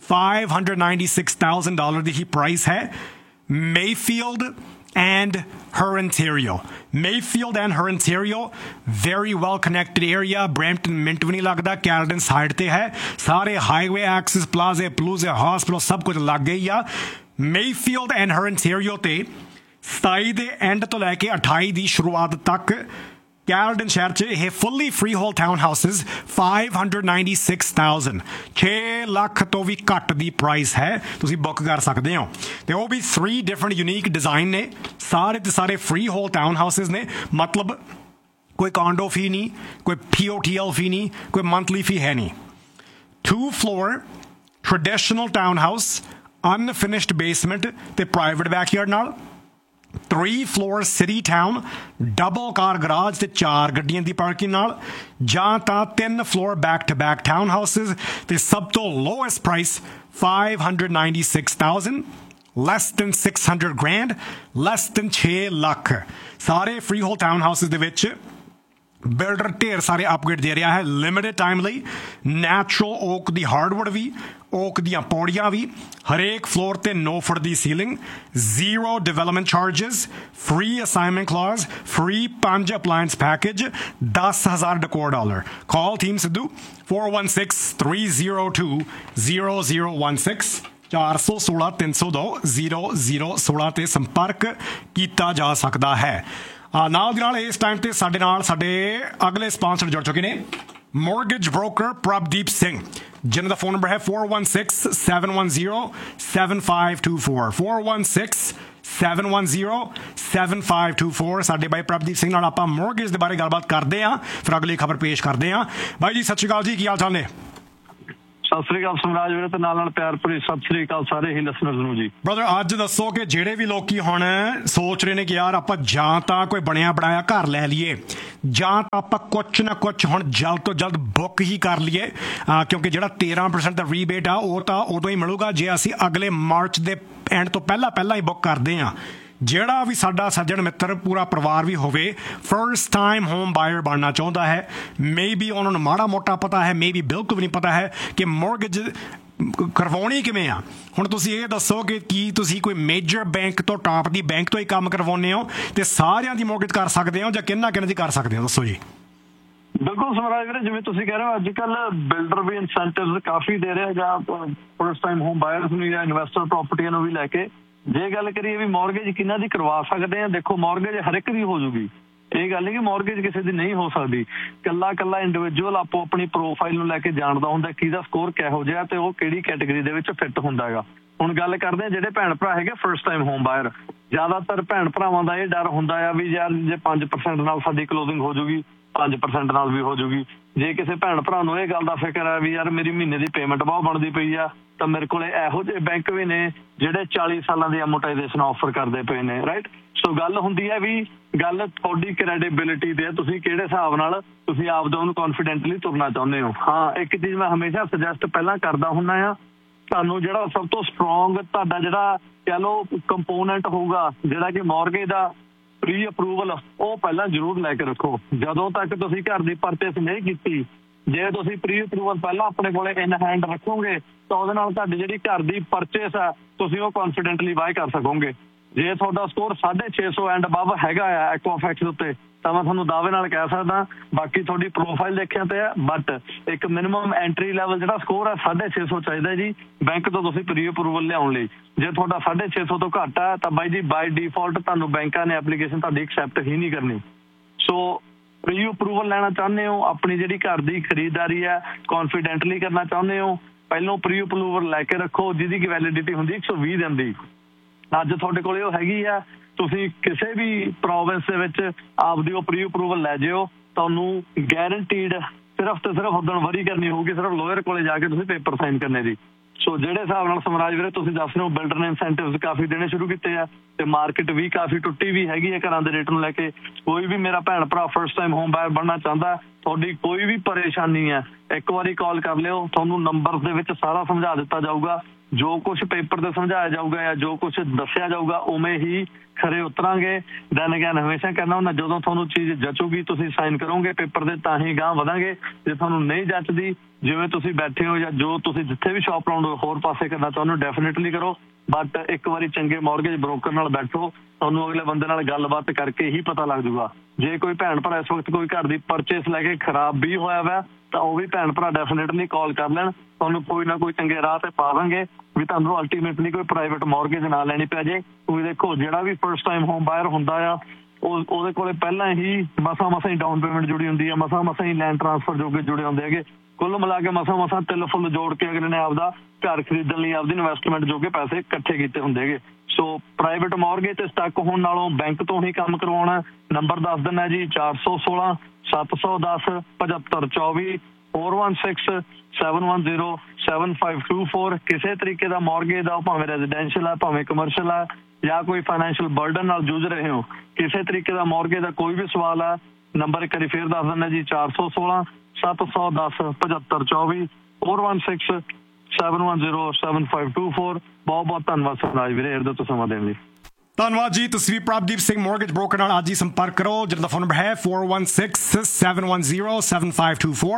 $596,000 ਦੀ ਹੀ ਪ੍ਰਾਈਸ ਹੈ Mayfield and her Ontario. Mayfield and her Ontario, very well connected area. Brampton mint भी नहीं लगता Caledon side ते है सारे highway access plaza plaza hospital सब कुछ लग गई आ Mayfield and her Ontario ते 27 ਦੇ ਐਂਡ ਤੋਂ ਲੈ ਕੇ 28 ਦੀ ਸ਼ੁਰੂਆਤ ਤੱਕ ਕੈਲਡਨ ਸ਼ਹਿਰ 'ਚ ਇਹ ਫੁੱਲੀ free hole town houses 596,000 6 lakh ਤੋਂ ਵੀ ਘੱਟ ਦੀ ਪ੍ਰਾਈਸ ਹੈ ਤੁਸੀਂ ਬੁੱਕ ਕਰ ਸਕਦੇ ਹੋ ਤੇ ਉਹ ਵੀ 3 ਡਿਫਰੈਂਟ ਯੂਨੀਕ ਡਿਜ਼ਾਈਨ ਨੇ ਸਾਰੇ ਤੇ ਸਾਰੇ ਫਰੀ ਹੋਲ ਟਾਊਨ ਹਾਊਸਿਸ ਨੇ ਮਤਲਬ ਕੋਈ ਕੌਂਡੋ ਫੀ ਨਹੀਂ ਕੋਈ POTL ਫੀ ਨਹੀਂ ਕੋਈ ਮੰਥਲੀ ਫੀ ਹੈ ਨਹੀਂ 2 floor traditional town house unfinished basement ਤੇ private backyard ਨਾਲ 3 floor city town double car garage ਤੇ 4 ਗੱਡੀਆਂ ਦੀ ਪਾਰਕਿੰਗ ਨਾਲ ਜਾਂ ਤਾਂ 3 floor back to back town houses ਤੇ ਸਭ ਤੋਂ lowest price $596,000 less than $600,000 less than 6 lakh ਸਾਰੇ freehold town houses ਦੇ ਵਿੱਚ ਬਿਲਡਰ ਢੇਰ ਸਾਰੇ ਅਪਗ੍ਰੇਡ ਦੇ ਰਿਹਾ ਹੈ ਲਿਮਿਟਡ ਟਾਈਮ ਲਈ ਨੈਚੁਰਲ ਓਕ ਦੀ ਹਾਰਡਵੁੱਡ ਵੀ ਓਕ ਦੀਆਂ ਪੌੜੀਆਂ ਵੀ ਹਰੇਕ ਫਲੋਰ ਤੇ 9 ਫੁੱਟ ਦੀ ceiling 0 development charges free assignment clause free 5 appliance package $10,000 decor ਕਾਲ ਟੀਮ ਸਿੱਧੂ 416-302-0016 416-302-0016 ਤੇ ਸੰਪਰਕ ਕੀਤਾ ਜਾ ਸਕਦਾ ਹੈ ਨਾਲ ਦੀ ਨਾਲ ਇਸ ਟਾਈਮ ਤੇ ਸਾਡੇ ਨਾਲ ਸਾਡੇ ਅਗਲੇ ਸਪਾਂਸਰ ਜੁੜ ਚੁੱਕੇ ਨੇ ਮੌਰਗੇਜ ਬ੍ਰੋਕਰ ਪ੍ਰਭਦੀਪ ਸਿੰਘ ਜਿਨ੍ਹਾਂ ਦਾ ਫੋਨ ਨੰਬਰ ਹੈ 416-710-7524 416-710-7524 ਸਾਡੇ ਬਾਈ ਪ੍ਰਭਦੀਪ ਸਿੰਘ ਨਾਲ ਆਪਾਂ ਮੌਰਗੇਜ ਦੇ ਬਾਰੇ ਗੱਲਬਾਤ ਕਰਦੇ ਹਾਂ ਫਿਰ ਅਗਲੀ ਖਬਰ ਪੇਸ਼ ਕਰਦੇ ਹਾਂ ਬਾਈ ਜੀ ਸਤਿ ਸ਼੍ਰੀ ਅਕਾਲ ਜੀ ਕੀ ਹਾਲ ਚਾਲ ਨੇ ਸਤਿ ਸ੍ਰੀ ਅਕਾਲ ਸਮਰਾਜ ਵੀਰੇ ਤੇ ਨਾਲ ਪਿਆਰ ਭਰੀ ਸਤਿ ਸ੍ਰੀ ਅਕਾਲ ਸਾਰੇ ਹੀ ਲਿਸਨਰਸ ਨੂੰ ਜੀ ਬ੍ਰਦਰ ਅੱਜ ਦੱਸੋ ਕਿ ਜਿਹੜੇ ਵੀ ਲੋਕੀ ਹੁਣ ਸੋਚ ਰਹੇ ਨੇ ਕਿ ਯਾਰ ਆਪਾਂ ਜਾਂ ਤਾਂ ਕੋਈ ਬਣਿਆ ਬਣਾਇਆ ਘਰ ਲੈ ਲਈਏ ਜਾਂ ਤਾਂ ਆਪਾਂ ਕੁਛ ਨਾ ਕੁਛ ਹੁਣ ਜਲਦ ਤੋਂ ਜਲਦ ਬੁੱਕ ਹੀ ਕਰ ਲਈਏ ਕਿਉਂਕਿ ਜਿਹੜਾ 13% ਦਾ ਰੀਬੇਟ ਆ ਉਹ ਤਾਂ ਉਦੋਂ ਹੀ ਮਿਲੂਗਾ ਜੇ ਅਸੀਂ ਅਗਲੇ ਮਾਰਚ ਦੇ ਐਂਡ ਤੋਂ ਪਹਿਲਾਂ ਹੀ ਬੁੱਕ ਕਰਦੇ ਹਾਂ ਜਿਹੜਾ ਵੀ ਸਾਡਾ ਸੱਜਣ ਮਿੱਤਰ ਪੂਰਾ ਪਰਿਵਾਰ ਵੀ ਹੋਵੇ ਫਰਸਟ ਟਾਈਮ ਹੋਮ ਬਾਇਰ ਬਣਨਾ ਚਾਹੁੰਦਾ ਹੈ ਮੇਬੀ ਉਹਨਾਂ ਨੂੰ ਮਾੜਾ ਮੋਟਾ ਪਤਾ ਹੈ ਮੇਬੀ ਬਿਲਕੁਲ ਵੀ ਨਹੀਂ ਪਤਾ ਹੈ ਕਿ ਮੌਰਗੇਜ ਕਰਵਾਉਣੀ ਕਿਵੇਂ ਆ ਹੁਣ ਤੁਸੀਂ ਇਹ ਦੱਸੋ ਕਿ ਕੀ ਤੁਸੀਂ ਕੋਈ ਮੇਜਰ ਬੈਂਕ ਤੋਂ ਟਾਪ ਦੀ ਬੈਂਕ ਤੋਂ ਹੀ ਕੰਮ ਕਰਵਾਉਂਦੇ ਹੋ ਤੇ ਸਾਰਿਆਂ ਦੀ ਮੌਰਗੇਜ ਕਰ ਸਕਦੇ ਹੋ ਜਾਂ ਕਿੰਨਾ ਦੀ ਕਰ ਸਕਦੇ ਹੋ ਦੱਸੋ ਜੀ ਬਿਲਕੁਲ ਸਮਰਾਜ ਵੀਰੇ ਜਿਵੇਂ ਤੁਸੀਂ ਕਹਿ ਰਹੇ ਹੋ ਅੱਜ ਕੱਲ ਬਿਲਡਰ ਵੀ ਇਨਸੈਂਟਿਵ ਕਾਫੀ ਦੇ ਰਿਹਾ ਜਾਂ ਫਰਸਟ ਟਾਈਮ ਹੋਮ ਬਾਇਰਸ ਨੂੰ ਜਾਂ ਇਨਵੈਸਟਰ ਪ੍ਰਾਪਰਟੀਆਂ ਨੂੰ ਵੀ ਲੈ ਕੇ ਜੇ ਗੱਲ ਕਰੀਏ ਵੀ ਮੌਰਗੇਜ ਕਿਹਨਾਂ ਦੀ ਕਰਵਾ ਸਕਦੇ ਆ ਦੇਖੋ ਮੌਰਗੇਜ ਹਰ ਇੱਕ ਦੀ ਹੋ ਜੂਗੀ ਇਹ ਗੱਲ ਨਹੀਂ ਕਿ ਮੌਰਗੇਜ ਕਿਸੇ ਦੀ ਨਹੀਂ ਹੋ ਸਕਦੀ ਕੱਲਾ ਇੰਡੀਵਿਜੂਅਲ ਆਪੋ ਆਪਣੀ ਪ੍ਰੋਫਾਈਲ ਨੂੰ ਲੈ ਕੇ ਜਾਣਦਾ ਹੁੰਦਾ ਕਿਹਦਾ ਸਕੋਰ ਕਿਹੋ ਜਿਹਾ ਤੇ ਉਹ ਕਿਹੜੀ ਕੈਟੇਗਰੀ ਦੇ ਵਿੱਚ ਫਿੱਟ ਹੁੰਦਾ ਹੈਗਾ ਹੁਣ ਗੱਲ ਕਰਦੇ ਆ ਜਿਹੜੇ ਭੈਣ ਭਰਾ ਹੈਗੇ ਫਰਸਟ ਟਾਈਮ ਹੋਮ ਬਾਇਰ ਜ਼ਿਆਦਾਤਰ ਭੈਣ ਭਰਾਵਾਂ ਦਾ ਇਹ ਡਰ ਹੁੰਦਾ ਆ ਵੀ ਯਾਰ ਜੇ 5% ਨਾਲ ਸਾਡੀ ਕਲੋਜ਼ਿੰਗ ਹੋ ਜੂਗੀ 5% ਨਾਲ ਵੀ ਹੋ ਜੂਗੀ ਜੇ ਕਿਸੇ ਭੈਣ ਭਰਾ ਨੂੰ ਇਹ ਗੱਲ ਦਾ ਫਿਕਰ ਹੈ ਵੀ ਯਾਰ ਮੇਰੀ ਮਹੀਨੇ ਦੀ ਪੇਮੈਂਟ ਬਹੁਤ ਬਣਦੀ ਪਈ ਆ ਤਾਂ ਮੇਰੇ ਕੋਲ ਇਹੋ ਜਿਹੇ ਬੈਂਕ ਵੀ ਨੇ ਜਿਹੜੇ 40 ਸਾਲਾਂ ਦੀ ਅਮੋਰਟਾਈਜ਼ੇਸ਼ਨ ਆਫਰ ਕਰਦੇ ਪਏ ਨੇ ਰਾਈਟ ਸੋ ਗੱਲ ਹੁੰਦੀ ਹੈ ਵੀ ਗੱਲ ਤੁਹਾਡੀ ਕ੍ਰੈਡੀਬਿਲਿਟੀ ਤੇ ਤੁਸੀਂ ਕਿਹੜੇ ਹਿਸਾਬ ਨਾਲ ਤੁਸੀਂ ਆਪਦਾ ਉਹਨੂੰ ਕੌਨਫੀਡੈਂਟਲੀ ਤੁਰਨਾ ਚਾਹੁੰਦੇ ਹੋ ਹਾਂ ਇੱਕ ਚੀਜ਼ ਮੈਂ ਹਮੇਸ਼ਾ ਸੁਜੈਸਟ ਪਹਿਲਾਂ ਕਰਦਾ ਹੁੰਦਾ ਆ ਤੁਹਾਨੂੰ ਜਿਹੜਾ ਸਭ ਤੋਂ ਸਟਰੋਂਗ ਤੁਹਾਡਾ ਜਿਹੜਾ ਕਹਿ ਲਓ ਕੰਪੋਨੈਂਟ ਹੋਊਗਾ ਜਿਹੜਾ ਕਿ ਮੌਰਗੇਜ ਦਾ ਪ੍ਰੀ ਅਪਰੂਵਲ ਉਹ ਪਹਿਲਾਂ ਜ਼ਰੂਰ ਲੈ ਕੇ ਰੱਖੋ ਜਦੋਂ ਤੱਕ ਤੁਸੀਂ ਘਰ ਦੀ ਪਰਚੇਸ ਨਹੀਂ ਕੀਤੀ ਜੇ ਤੁਸੀਂ ਪ੍ਰੀ ਅਪਰੂਵਲ ਪਹਿਲਾਂ ਆਪਣੇ ਕੋਲੇ ਇਨ ਹੈਂਡ ਰੱਖੋਗੇ ਤਾਂ ਉਹਦੇ ਨਾਲ ਤੁਹਾਡੀ ਜਿਹੜੀ ਘਰ ਦੀ ਪਰਚੇਸ ਆ ਤੁਸੀਂ ਉਹ ਕੌਨਫੀਡੈਂਟਲੀ ਬਾਏ ਕਰ ਸਕੋਗੇ ਜੇ ਤੁਹਾਡਾ ਸਕੋਰ 650 ਐਂਡ ਅਬਵ ਹੈਗਾ ਆ ਐਕੁਆਫੈਕਸ ਦੇ ਉੱਤੇ ਤਾਂ ਮੈਂ ਤੁਹਾਨੂੰ ਦਾਅਵੇ ਨਾਲ ਕਹਿ ਸਕਦਾ ਬਾਕੀ ਤੁਹਾਡੀ ਪ੍ਰੋਫਾਈਲ ਦੇਖਿਆ ਤੇ ਹੈ ਬਟ ਇੱਕ ਮਿਨੀਮਮ ਐਂਟਰੀ ਲੈਵਲ ਜਿਹੜਾ ਸਕੋਰ ਹੈ 650 ਚਾਹੀਦਾ ਜੀ ਬੈਂਕ ਤੋਂ ਤੁਸੀਂ ਪ੍ਰੀ ਅਪਰੂਵਲ ਲਿਆਉਣ ਲਈ। ਜੇ ਤੁਹਾਡਾ 650 ਤੋਂ ਘੱਟ ਹੈ ਤਾਂ ਬਾਈ ਜੀ ਬਾਈ ਡਿਫਾਲਟ ਤੁਹਾਨੂੰ ਬੈਂਕਾਂ ਨੇ ਐਪਲੀਕੇਸ਼ਨ ਤੁਹਾਡੀ ਐਕਸੈਪਟ ਹੀ ਨਹੀਂ ਕਰਨੀ। ਸੋ ਪ੍ਰੀ ਅਪਰੂਵਲ ਲੈਣਾ ਚਾਹੁੰਦੇ ਹੋ ਆਪਣੀ ਜਿਹੜੀ ਘਰ ਦੀ ਖਰੀਦਦਾਰੀ ਹੈ ਕੌਨਫੀਡੈਂਟਲੀ ਕਰਨਾ ਚਾਹੁੰਦੇ ਹੋ ਪਹਿਲੋਂ ਪ੍ਰੀ ਅਪਰੂਵਲ ਲੈ ਕੇ ਰੱਖੋ ਜਿਹਦੀ ਕਿ ਵੈਲਿਡਿਟੀ ਹੁੰਦੀ 120 ਦਿਨ ਦੀ। ਅੱਜ ਤੁਹਾਡੇ ਕੋਲ ਉਹ ਹੈਗੀ ਆ ਤੁਸੀਂ ਕਿਸੇ ਵੀ ਪ੍ਰੋਵਿੰਸ ਦੇ ਵਿੱਚ ਆਪਦੀ ਉਹ ਪ੍ਰੀ ਅਪਰੂਵਲ ਲੈ ਜਿਓ ਤੁਹਾਨੂੰ ਗੈਰੰਟੀਡ ਸਿਰਫ ਤੇ ਸਿਰਫ ਉਦੋਂ ਵਰੀ ਕਰਨੀ ਹੋਊਗੀ ਸਿਰਫ ਲੋਅਰ ਕੋਲੇ ਜਾ ਕੇ ਤੁਸੀਂ ਪੇਪਰ ਸਾਈਨ ਕਰਨੇ ਦੀ। ਸੋ ਜਿਹੜੇ ਹਿਸਾਬ ਨਾਲ ਸਮਰਾਜ ਵੀਰੇ ਤੁਸੀਂ ਦੱਸ ਰਹੇ ਹੋ ਬਿਲਡਰ ਨੇ ਇਨਸੈਂਟਿਵਸ ਕਾਫੀ ਦੇਣੇ ਸ਼ੁਰੂ ਕੀਤੇ ਆ ਤੇ ਮਾਰਕੀਟ ਵੀ ਕਾਫੀ ਟੁੱਟੀ ਵੀ ਹੈਗੀ ਹੈ ਘਰਾਂ ਦੇ ਰੇਟ ਨੂੰ ਲੈ ਕੇ। ਕੋਈ ਵੀ ਮੇਰਾ ਭੈਣ ਭਰਾ ਫਸਟ ਟਾਈਮ ਹੋਮ ਬਾਇਰ ਬਣਨਾ ਚਾਹੁੰਦਾ ਤੁਹਾਡੀ ਕੋਈ ਵੀ ਪਰੇਸ਼ਾਨੀ ਹੈ ਇੱਕ ਵਾਰੀ ਕਾਲ ਕਰ ਲਿਓ ਤੁਹਾਨੂੰ ਨੰਬਰ ਦੇ ਵਿੱਚ ਸਾਰਾ ਸਮਝਾ ਦਿੱਤਾ ਜਾਊਗਾ ਜੋ ਕੁਝ ਪੇਪਰ ਤੇ ਸਮਝਾਇਆ ਜਾਊਗਾ ਜਾਂ ਜੋ ਕੁਝ ਦੱਸਿਆ ਜਾਊਗਾ ਉਵੇਂ ਹੀ ਖਰੇ ਉਤਰਾਂਗੇ। ਦੈਨ ਅਗੇਨ ਹਮੇਸ਼ਾ ਕਹਿੰਦਾ ਹੁੰਦਾ ਜਦੋਂ ਤੁਹਾਨੂੰ ਚੀਜ਼ ਜਚੂਗੀ ਤੁਸੀਂ ਸਾਈਨ ਕਰੋਗੇ ਪੇਪਰ ਦੇ ਤਾਂ ਹੀ ਗਾਂਹ ਵਧਾਂਗੇ। ਜੇ ਤੁਹਾਨੂੰ ਨਹੀਂ ਜਚਦੀ ਜਿਵੇਂ ਤੁਸੀਂ ਬੈਠੇ ਹੋ ਜਾਂ ਜੋ ਤੁਸੀਂ ਜਿੱਥੇ ਵੀ ਸ਼ਾਪ ਲਾਉਂਦੇ ਹੋਰ ਪਾਸੇ ਕਰਨਾ ਚਾਹੁੰਦੇ ਹੋ ਡੈਫੀਨੇਟਲੀ ਕਰੋ ਬਟ ਇੱਕ ਵਾਰੀ ਚੰਗੇ ਮੌਰਗੇਜ ਬ੍ਰੋਕਰ ਨਾਲ ਬੈਠੋ ਤੁਹਾਨੂੰ ਅਗਲੇ ਬੰਦੇ ਨਾਲ ਗੱਲਬਾਤ ਕਰਕੇ ਹੀ ਪਤਾ ਲੱਗ ਜੂਗਾ। ਜੇ ਕੋਈ ਭੈਣ ਭਰਾ ਇਸ ਵਕਤ ਕੋਈ ਘਰ ਦੀ ਪਰਚੇਸ ਲੈ ਕੇ ਖਰਾਬ ਵੀ ਹੋਇਆ ਵਾ ਤਾਂ ਉਹ ਵੀ ਭੈਣ ਭਰਾ ਡੈਫੀਨੇਟਲੀ ਕਾਲ ਕਰ ਲੈਣ ਤੁਹਾਨੂੰ ਕੋਈ ਨਾ ਕੋਈ ਚੰਗੇ ਰਾਹ ਤੇ ਪਾ ਦਾਂਗੇ ਵੀ ਤੁਹਾਨੂੰ ਅਲਟੀਮੇਟਲੀ ਕੋਈ ਪ੍ਰਾਈਵੇਟ ਮੌਰਗੇਜ ਨਾ ਲੈਣੀ ਪੈ ਜੇ। ਤੁਸੀਂ ਦੇਖੋ ਜਿਹੜਾ ਵੀ ਫਸਟ ਟਾਈਮ ਹੋਮ ਬਾਇਰ ਹੁੰਦਾ ਆ ਉਹਦੇ ਕੋਲੇ ਪਹਿਲਾਂ ਹੀ ਮਸਾਂ ਹੀ ਡਾਊਨ ਪੇਮੈਂਟ ਜੁੜੀ ਹੁੰਦੀ ਹੈ ਮਸਾਂ ਹੀ ਲੈਂਡ ਟਰਾਂਸਫਰ ਜੋਗੇ ਜੁੜੇ ਹੁੰਦੇ ਹੈਗੇ ਕੁੱਲ ਮਿਲਾ ਕੇ ਮਸਾਂ ਤਿਲ ਫੁੱਲ ਜੋੜ ਕੇ ਅਗਲੇ ਨੇ ਆਪਦਾ ਘਰ ਖਰੀਦਣ ਲਈ ਆਪਦੀ ਇਨਵੈਸਟਮੈਂਟ ਜੋਗੇ ਪੈਸੇ ਇਕੱਠੇ ਕੀਤੇ ਹੁੰਦੇ ਹੈਗੇ। ਸੋ ਪ੍ਰਾਈਵੇਟ ਮੌਰਗੇਜ ਤੇ ਸਟਕ ਹੋਣ ਨਾਲੋਂ ਬੈਂਕ ਤੋਂ ਹੀ ਕੰਮ ਕਰਵਾਉਣਾ ਨੰਬਰ ਦੱਸ ਦਿੰਦਾ ਜੀ 416 710 7524 416-710-7524 ਕਿਸੇ ਤਰੀਕੇ ਦਾ ਮੌਰਗੇਜ ਦਾ ਭਾਵੇਂ ਰੈਜ਼ੀਡੈਂਸ਼ੀਅਲ ਹੈ ਭਾਵੇਂ ਕਮਰਸ਼ੀਅਲ ਹੈ ਜਾਂ ਕੋਈ ਫਾਈਨੈਂਸ਼ੀਅਲ ਬਰਡਨ ਨਾਲ ਜੂਝ ਰਹੇ ਹੋ ਕਿਸੇ ਤਰੀਕੇ ਦਾ ਮੌਰਗੇਜ ਦਾ ਕੋਈ ਵੀ ਸਵਾਲ ਹੈ ਨੰਬਰ ਇੱਕ ਵਾਰੀ ਫੇਰ ਦੱਸ ਦਿੰਦਾ ਜੀ 416-710-7524 416-710-7524 ਬਹੁਤ ਧੰਨਵਾਦ ਸਰਦਾਰ ਵੀਰੇ ਇਹਦੇ ਤੋਂ ਸਮਾਂ ਦੇਣ ਲਈ। ਧੰਨਵਾਦ ਜੀ। ਤੁਸੀਂ ਪ੍ਰਭਦੀਪ ਸਿੰਘ ਮੌਰਗੇਜ ਬ੍ਰੋਕਰ ਨਾਲ ਅੱਜ ਹੀ ਸੰਪਰਕ ਕਰੋ ਜਿਹਦਾ ਫੋਨ ਨੰਬਰ ਹੈ 4167107524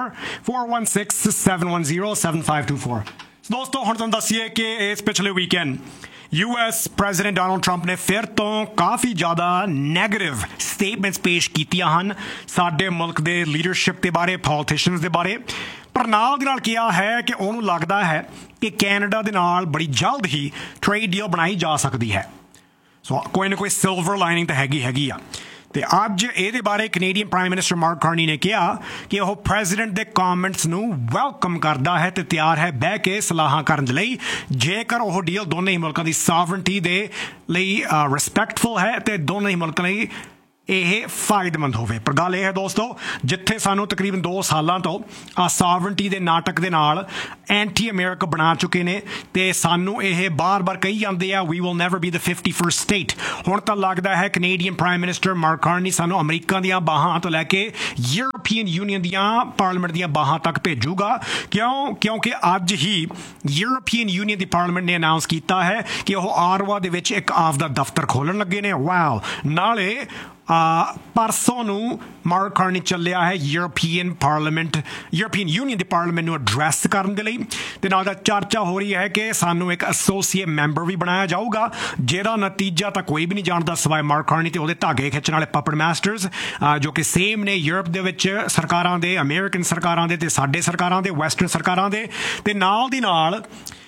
4167107524। ਦੋਸਤੋ ਹੁਣ ਤੁਹਾਨੂੰ ਦੱਸੀਏ ਕਿ ਇਸ ਪਿਛਲੇ weekend US president Donald Trump ਨੇ ਫਿਰ ਤੋਂ ਕਾਫੀ ਜ਼ਿਆਦਾ ਨੈਗੇਟਿਵ ਸਟੇਟਮੈਂਟਸ ਪੇਸ਼ ਕੀਤੀਆਂ ਹਨ ਸਾਡੇ ਮੁਲਕ ਦੇ ਲੀਡਰਸ਼ਿਪ ਦੇ ਬਾਰੇ ਪੋਲੀਟੀਸ਼ੀਅਨਸ ਦੇ ਬਾਰੇ ਪਰ ਨਾਲ ਦੀ ਨਾਲ ਕਿਹਾ ਹੈ ਕਿ ਉਹਨੂੰ ਲੱਗਦਾ ਹੈ ਕਿ ਕੈਨੇਡਾ ਦੇ ਨਾਲ ਬੜੀ ਜਲਦ ਹੀ ਟ੍ਰੇਡ ਡੀਲ ਬਣਾਈ ਜਾ ਸਕਦੀ ਹੈ। ਸੋ ਕੋਈ ਨਾ ਕੋਈ ਸਿਲਵਰ ਲਾਈਨਿੰਗ ਤਾਂ ਹੈਗੀ ਆ ਤੇ ਅੱਜ ਇਹਦੇ ਬਾਰੇ Canadian prime minister mark Carney ਨੇ ਕਿਹਾ ਕਿ ਉਹ ਪ੍ਰੈਜ਼ੀਡੈਂਟ ਦੇ ਕਮੈਂਟਸ ਨੂੰ ਵੈਲਕਮ ਕਰਦਾ ਹੈ ਤੇ ਤਿਆਰ ਹੈ ਬਹਿ ਕੇ ਸਲਾਹਾਂ ਕਰਨ ਦੇ ਲਈ ਜੇਕਰ ਉਹ ਡੀਲ ਦੋਨੇ ਹੀ ਮੁਲਕਾਂ ਦੀ ਸਾਵਰਨਟੀ ਦੇ ਲਈ ਰਿਸਪੈਕਟਫੁਲ ਹੈ ਤੇ ਦੋਨੇ ਹੀ ਮੁਲਕਾਂ ਲਈ ਇਹ ਫਾਇਦੇਮੰਦ ਹੋਵੇ। ਪਰ ਗੱਲ ਇਹ ਹੈ ਦੋਸਤੋ ਜਿੱਥੇ ਸਾਨੂੰ ਤਕਰੀਬਨ 2 ਸਾਲਾਂ ਤੋਂ ਸਾਵਰਨਟੀ ਦੇ ਨਾਟਕ ਦੇ ਨਾਲ ਐਂਟੀ ਅਮਰੀਕਾ ਬਣਾ ਚੁੱਕੇ ਨੇ ਤੇ ਸਾਨੂੰ ਇਹ ਬਾਰ-ਬਾਰ ਕਹੀ ਜਾਂਦੇ ਆ we will never be the 51st state. ਹੁਣ ਤਾਂ ਲੱਗਦਾ ਹੈ Canadian prime minister mark Carney ਸਾਨੂੰ ਅਮਰੀਕਾ ਦੀਆਂ ਬਾਹਾਂ ਤੋਂ ਲੈ ਕੇ ਯੂਰਪੀਅਨ ਯੂਨੀਅਨ ਦੀਆਂ ਪਾਰਲੀਮੈਂਟ ਦੀਆਂ ਬਾਹਾਂ ਤੱਕ ਭੇਜੂਗਾ ਕਿਉਂਕਿ ਅੱਜ ਹੀ ਯੂਰਪੀਅਨ ਯੂਨੀਅਨ ਦੀ ਪਾਰਲੀਮੈਂਟ ਨੇ ਅਨਾਉਂਸ ਕੀਤਾ ਹੈ ਕਿ ਉਹ ਆਰਵਾ ਦੇ ਵਿੱਚ ਇੱਕ ਆਪਦਾ ਦਫ਼ਤਰ ਖੋਲ੍ਹਣ ਲੱਗੇ ਨੇ। ਵਾਓ। ਨਾਲੇ ਪਰਸੋਂ ਨੂੰ ਮਾਰਕ ਕਾਰਨੀ ਚੱਲਿਆ ਹੈ ਯੂਰਪੀਅਨ ਯੂਨੀਅਨ ਦੀ ਪਾਰਲੀਮੈਂਟ ਨੂੰ ਐਡਰੈਸ ਕਰਨ ਦੇ ਲਈ ਤੇ ਨਾਲ ਦਾ ਚਰਚਾ ਹੋ ਰਹੀ ਹੈ ਕਿ ਸਾਨੂੰ ਇੱਕ ਐਸੋਸੀਏਟ ਮੈਂਬਰ ਵੀ ਬਣਾਇਆ ਜਾਊਗਾ ਜਿਹਦਾ ਨਤੀਜਾ ਤਾਂ ਕੋਈ ਵੀ ਨਹੀਂ ਜਾਣਦਾ ਸਿਵਾਏ ਮਾਰਕ ਕਾਰਨੀ ਤੇ ਉਹਦੇ ਧਾਗੇ ਖਿੱਚਣ ਵਾਲੇ ਪਪਟ ਮਾਸਟਰਸ ਜੋ ਕਿ ਸੇਮ ਨੇ ਯੂਰਪ ਦੇ ਵਿੱਚ ਸਰਕਾਰਾਂ ਦੇ ਅਮਰੀਕਨ ਸਰਕਾਰਾਂ ਦੇ ਤੇ ਸਾਡੇ ਸਰਕਾਰਾਂ ਦੇ ਵੈਸਟਰਨ ਸਰਕਾਰਾਂ ਦੇ ਤੇ ਨਾਲ ਦੀ ਨਾਲ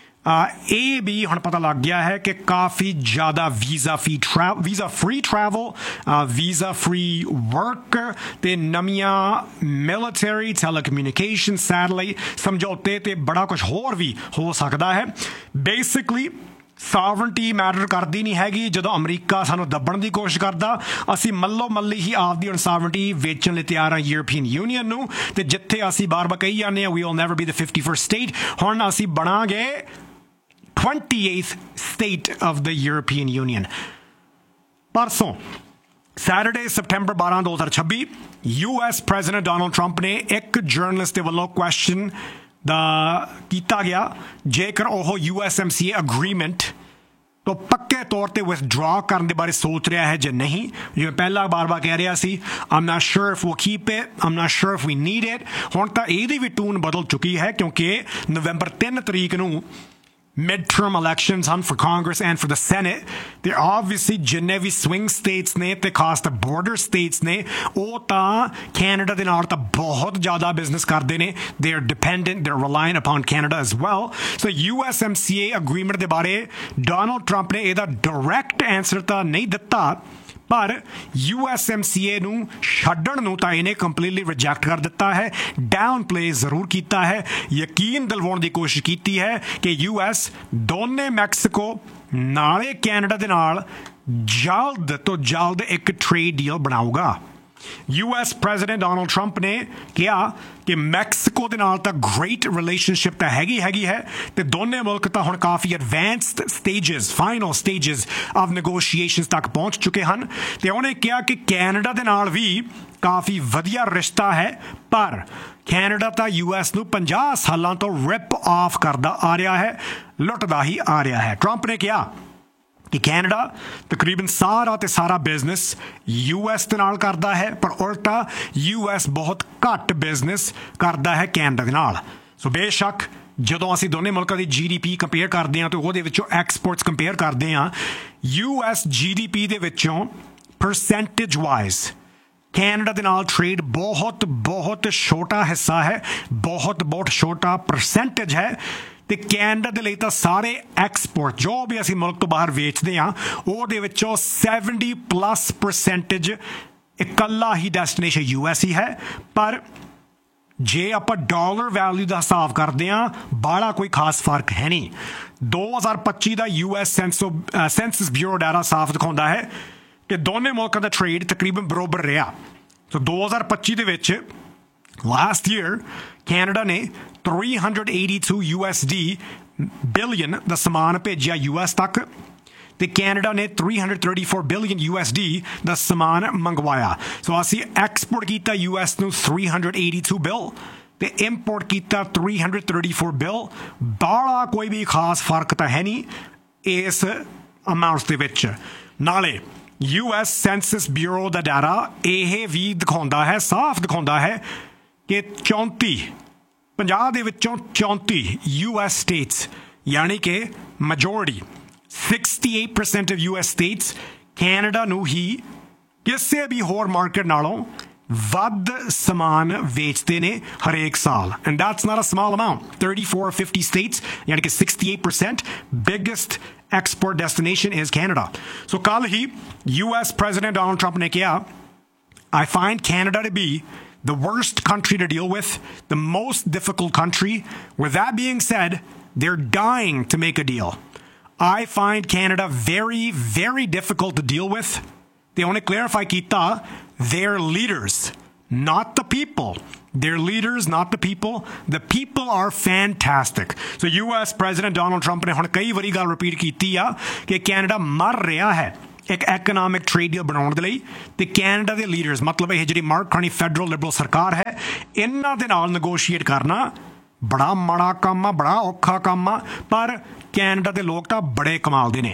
ਇਹ ਵੀ ਹੁਣ ਪਤਾ ਲੱਗ ਗਿਆ ਹੈ ਕਿ ਕਾਫੀ ਜ਼ਿਆਦਾ visa free travel visa free work ਤੇ ਨਵੀਆਂ ਮਿਲਟਰੀ ਟੈਲੀਕਮਿਊਨੀਕੇਸ਼ਨ ਸੈਟੇਲਾਈਟ ਸਮਝੌਤੇ ਤੇ ਬੜਾ ਕੁਝ ਹੋਰ ਵੀ ਹੋ ਸਕਦਾ ਹੈ। ਬੇਸਿਕਲੀ ਸਾਵਰਨਟੀ ਮੈਟਰ ਕਰਦੀ ਨਹੀਂ ਹੈਗੀ ਜਦੋਂ ਅਮਰੀਕਾ ਸਾਨੂੰ ਦੱਬਣ ਦੀ ਕੋਸ਼ਿਸ਼ ਕਰਦਾ ਅਸੀਂ ਮੱਲੋ ਮੱਲੀ ਹੀ ਆਪਦੀ ਹੁਣ ਸਾਵਰਨਟੀ ਵੇਚਣ ਲਈ ਤਿਆਰ ਹਾਂ ਯੂਰਪੀਅਨ ਯੂਨੀਅਨ ਨੂੰ ਤੇ ਜਿੱਥੇ ਅਸੀਂ ਬਾਰ-ਬਾਰ ਕਹੀ ਜਾਂਦੇ ਹਾਂ we will never be the 51st state ਹੁਣ ਅਸੀਂ ਬਣਾਂਗੇ 28th state of the European Union। परसों Saturday September 12 2026 US president Donald Trump ਨੇ ਇੱਕ ਜਰਨਲਿਸਟ ਦੇ ਵੱਲੋਂ ਕੁਐਸਚਨ ਦਾ ਕੀਤਾ ਗਿਆ ਜੇਕਰ ਉਹ USMCA ਅਗਰੀਮੈਂਟ ਤੋਂ ਪੱਕੇ ਤੌਰ ਤੇ ਵਿਥਡਰਾ ਕਰਨ ਦੇ ਬਾਰੇ ਸੋਚ ਰਿਹਾ ਹੈ ਜਾਂ ਨਹੀਂ। ਜਿਵੇਂ ਪਹਿਲਾਂ ਬਾਰ-ਬਾਰ ਕਹਿ ਰਿਹਾ ਸੀ I'm not sure if we'll keep it, I'm not sure if we need it। ਹੁਣ ਤਾਂ ਇਹਦੀ ਵੀ ਟੂਨ ਬਦਲ ਚੁੱਕੀ ਹੈ ਕਿਉਂਕਿ ਨਵੰਬਰ 3 ਤਰੀਕ ਨੂੰ midterm elections for Congress and for the Senate. They're obviously जिन्ने भी swing states ने ते खास ते border states ने ਉਹ ਤਾਂ Canada ਦੇ ਨਾਲ ਤਾਂ ਬਹੁਤ ਜ਼ਿਆਦਾ business ਕਰਦੇ ਨੇ. They're dependent, they're reliant upon Canada as well. So USMCA agreement ਦੇ ਬਾਰੇ Donald Trump ਨੇ ਇਹਦਾ direct answer ਤਾਂ ਨਹੀਂ ਦਿੱਤਾ, ਪਰ USMCA ਨੂੰ ਛੱਡਣ ਨੂੰ ਤਾਂ ਇਹਨੇ ਕੰਪਲੀਟਲੀ ਰਿਜੈਕਟ ਕਰ ਦਿੱਤਾ ਹੈ. ਡਾਊਨ ਪਲੇ ਜ਼ਰੂਰ ਕੀਤਾ ਹੈ, ਯਕੀਨ ਦਿਲਵਾਉਣ ਦੀ ਕੋਸ਼ਿਸ਼ ਕੀਤੀ ਹੈ ਕਿ US ਦੋਨੇ ਮੈਕਸੀਕੋ ਨਾਲੇ ਕੈਨੇਡਾ ਦੇ ਨਾਲ ਜਲਦ ਤੋਂ ਜਲਦ ਇੱਕ ਟ੍ਰੇਡ ਡੀਲ ਬਣਾਊਗਾ. US ਪ੍ਰੈਜ਼ੀਡੈਂਟ ਡੋਨਲਡ ਟਰੰਪ ਨੇ ਕਿਹਾ ਕਿ ਮੈਕਸੀਕੋ ਦੇ ਨਾਲ ਤਾਂ ਗ੍ਰੇਟ ਰਿਲੇਸ਼ਨਸ਼ਿਪ ਤਾਂ ਹੈਗੀ ਹੈ ਤੇ ਦੋਨੇ ਮੁਲਕ ਤਾਂ ਹੁਣ ਕਾਫੀ advanced stages, final stages of negotiations ਤੱਕ ਪਹੁੰਚ ਚੁੱਕੇ ਹਨ. ਤੇ ਉਹਨੇ ਕਿਹਾ ਕਿ ਕੈਨੇਡਾ ਦੇ ਨਾਲ ਵੀ ਕਾਫੀ ਵਧੀਆ ਰਿਸ਼ਤਾ ਹੈ, ਪਰ ਕੈਨੇਡਾ ਤਾਂ US ਨੂੰ 50 ਸਾਲਾਂ ਤੋਂ ਰਿਪ ਆਫ ਕਰਦਾ ਆ ਰਿਹਾ ਹੈ, ਲੁੱਟਦਾ ਹੀ ਆ ਰਿਹਾ ਹੈ. ਟਰੰਪ ਨੇ ਕਿਹਾ ਕਿ ਕੈਨੇਡਾ ਤਕਰੀਬਨ ਸਾਰਾ ਤੇ ਸਾਰਾ ਬਿਜ਼ਨਸ US ਦੇ ਨਾਲ ਕਰਦਾ ਹੈ, ਪਰ ਉਲਟਾ US ਬਹੁਤ ਘੱਟ ਬਿਜ਼ਨਸ ਕਰਦਾ ਹੈ ਕੈਨੇਡਾ ਦੇ ਨਾਲ. ਸੋ ਬੇਸ਼ੱਕ ਜਦੋਂ ਅਸੀਂ ਦੋਨੇ ਮੁਲਕਾਂ ਦੀ GDP ਕੰਪੇਅਰ ਕਰਦੇ ਹਾਂ ਤੇ ਉਹਦੇ ਵਿੱਚੋਂ ਐਕਸਪੋਰਟਸ ਕੰਪੇਅਰ ਕਰਦੇ ਹਾਂ, US GDP ਦੇ ਵਿੱਚੋਂ ਪਰਸੈਂਟੇਜ ਵਾਈਜ਼ ਕੈਨੇਡਾ ਦੇ ਨਾਲ ਟ੍ਰੇਡ ਬਹੁਤ ਛੋਟਾ ਹਿੱਸਾ ਹੈ, ਬਹੁਤ ਛੋਟਾ ਪਰਸੈਂਟੇਜ ਹੈ. ਤੇ ਕੈਨੇਡਾ ਦੇ ਲਈ ਤਾਂ ਸਾਰੇ ਐਕਸਪੋਰਟ ਜੋ ਵੀ ਅਸੀਂ ਮੁਲਕ ਤੋਂ ਬਾਹਰ ਵੇਚਦੇ ਹਾਂ ਉਹਦੇ ਵਿੱਚੋਂ 70+% ਇਕੱਲਾ ਹੀ ਡੈਸਟੀਨੇਸ਼ਨ US ਹੀ ਹੈ. ਪਰ ਜੇ ਆਪਾਂ ਡਾਲਰ ਵੈਲਿਊ ਦਾ ਹਿਸਾਬ ਕਰਦੇ ਹਾਂ ਬਾਹਲਾ ਕੋਈ ਖਾਸ ਫਰਕ ਹੈ ਨਹੀਂ. 2025 ਦਾ US ਸੈਂਸਸ ਬਿਊਰੋ ਡਾਟਾ ਸਾਫ਼ ਦਿਖਾਉਂਦਾ ਹੈ ਕਿ ਦੋਨੇ ਮੁਲਕਾਂ ਦਾ ਟ੍ਰੇਡ ਤਕਰੀਬਨ ਬਰਾਬਰ ਰਿਹਾ. ਸੋ 2025 ਦੇ ਵਿੱਚ ਲਾਸਟ ਈਅਰ ਕੈਨੇਡਾ ਨੇ 382 ਬਿਲੀਅਨ ਦਾ ਸਮਾਨ ਭੇਜਿਆ US ਤੱਕ ਤੇ ਕੈਨੇਡਾ ਨੇ 334 ਬਿਲੀਅਨ USD ਦਾ ਸਮਾਨ ਮੰਗਵਾਇਆ. ਸੋ ਅਸੀਂ ਐਕਸਪੋਰਟ ਕੀਤਾ US ਨੂੰ 382 ਬਿਲ ਤੇ ਇੰਪੋਰਟ ਕੀਤਾ 334 ਬਿਲ. ਬਾਹਲਾ ਕੋਈ ਵੀ ਖਾਸ ਫਰਕ ਤਾਂ ਹੈ ਨਹੀਂ ਇਸ ਅਮਾਊਂਟਸ ਦੇ ਵਿੱਚ. ਨਾਲੇ US ਸੈਂਸਸ ਬਿਊਰੋ ਦਾ ਡਾਟਾ ਇਹ ਵੀ ਦਿਖਾਉਂਦਾ ਹੈ, ਸਾਫ਼ ਦਿਖਾਉਂਦਾ ਹੈ ਕਿ 50 ਦੇ ਵਿੱਚੋਂ 34 US ਸਟੇਟਸ ਯਾਨੀ ਕਿ majority 68% of US states Canada ਨੂੰ ਹੀ ਕਿਸੇ ਵੀ ਹੋਰ ਮਾਰਕੀਟ ਨਾਲੋਂ ਵੱਧ ਸਮਾਨ ਵੇਚਦੇ ਨੇ ਹਰੇਕ ਸਾਲ. And that's not a small amount. 34 or 50 states ਯਾਨੀ ਕਿ 68% biggest export destination is Canada. So ਕੱਲ ਹੀ US President Donald Trump ਨੇ ਕਿਹਾ I find Canada to be the worst country to deal with, the most difficult country. With that being said, they're dying to make a deal. I find Canada very difficult to deal with. They only clarify kita, their leaders, not the people. Their leaders, not the people. The people are fantastic. So US President Donald Trump ਨੇ ਹੁਣ ਕਈ ਵਾਰੀ ਗੱਲ repeat ਕੀਤੀ ਆ ਕਿ Canada ਮਰ ਰਿਹਾ ਹੈ ਇੱਕ ਐਕਨੋਮਿਕ ਟ੍ਰੇਡ ਡੀਲ ਬਣਾਉਣ ਦੇ ਲਈ ਤੇ ਕੈਨੇਡਾ ਦੇ ਲੀਡਰਸ ਮਤਲਬ ਇਹ ਜਿਹੜੀ ਮਾਰਕ ਕਾਰਨੀ ਫੈਡਰਲ ਲਿਬਰਲ ਸਰਕਾਰ ਹੈ ਇਹਨਾਂ ਦੇ ਨਾਲ ਨੈਗੋਸ਼ੀਏਟ ਕਰਨਾ ਬੜਾ ਮਾੜਾ ਕੰਮ ਆ, ਬੜਾ ਔਖਾ ਕੰਮ ਆ, ਪਰ ਕੈਨੇਡਾ ਦੇ ਲੋਕ ਤਾਂ ਬੜੇ ਕਮਾਲ ਦੇ ਨੇ.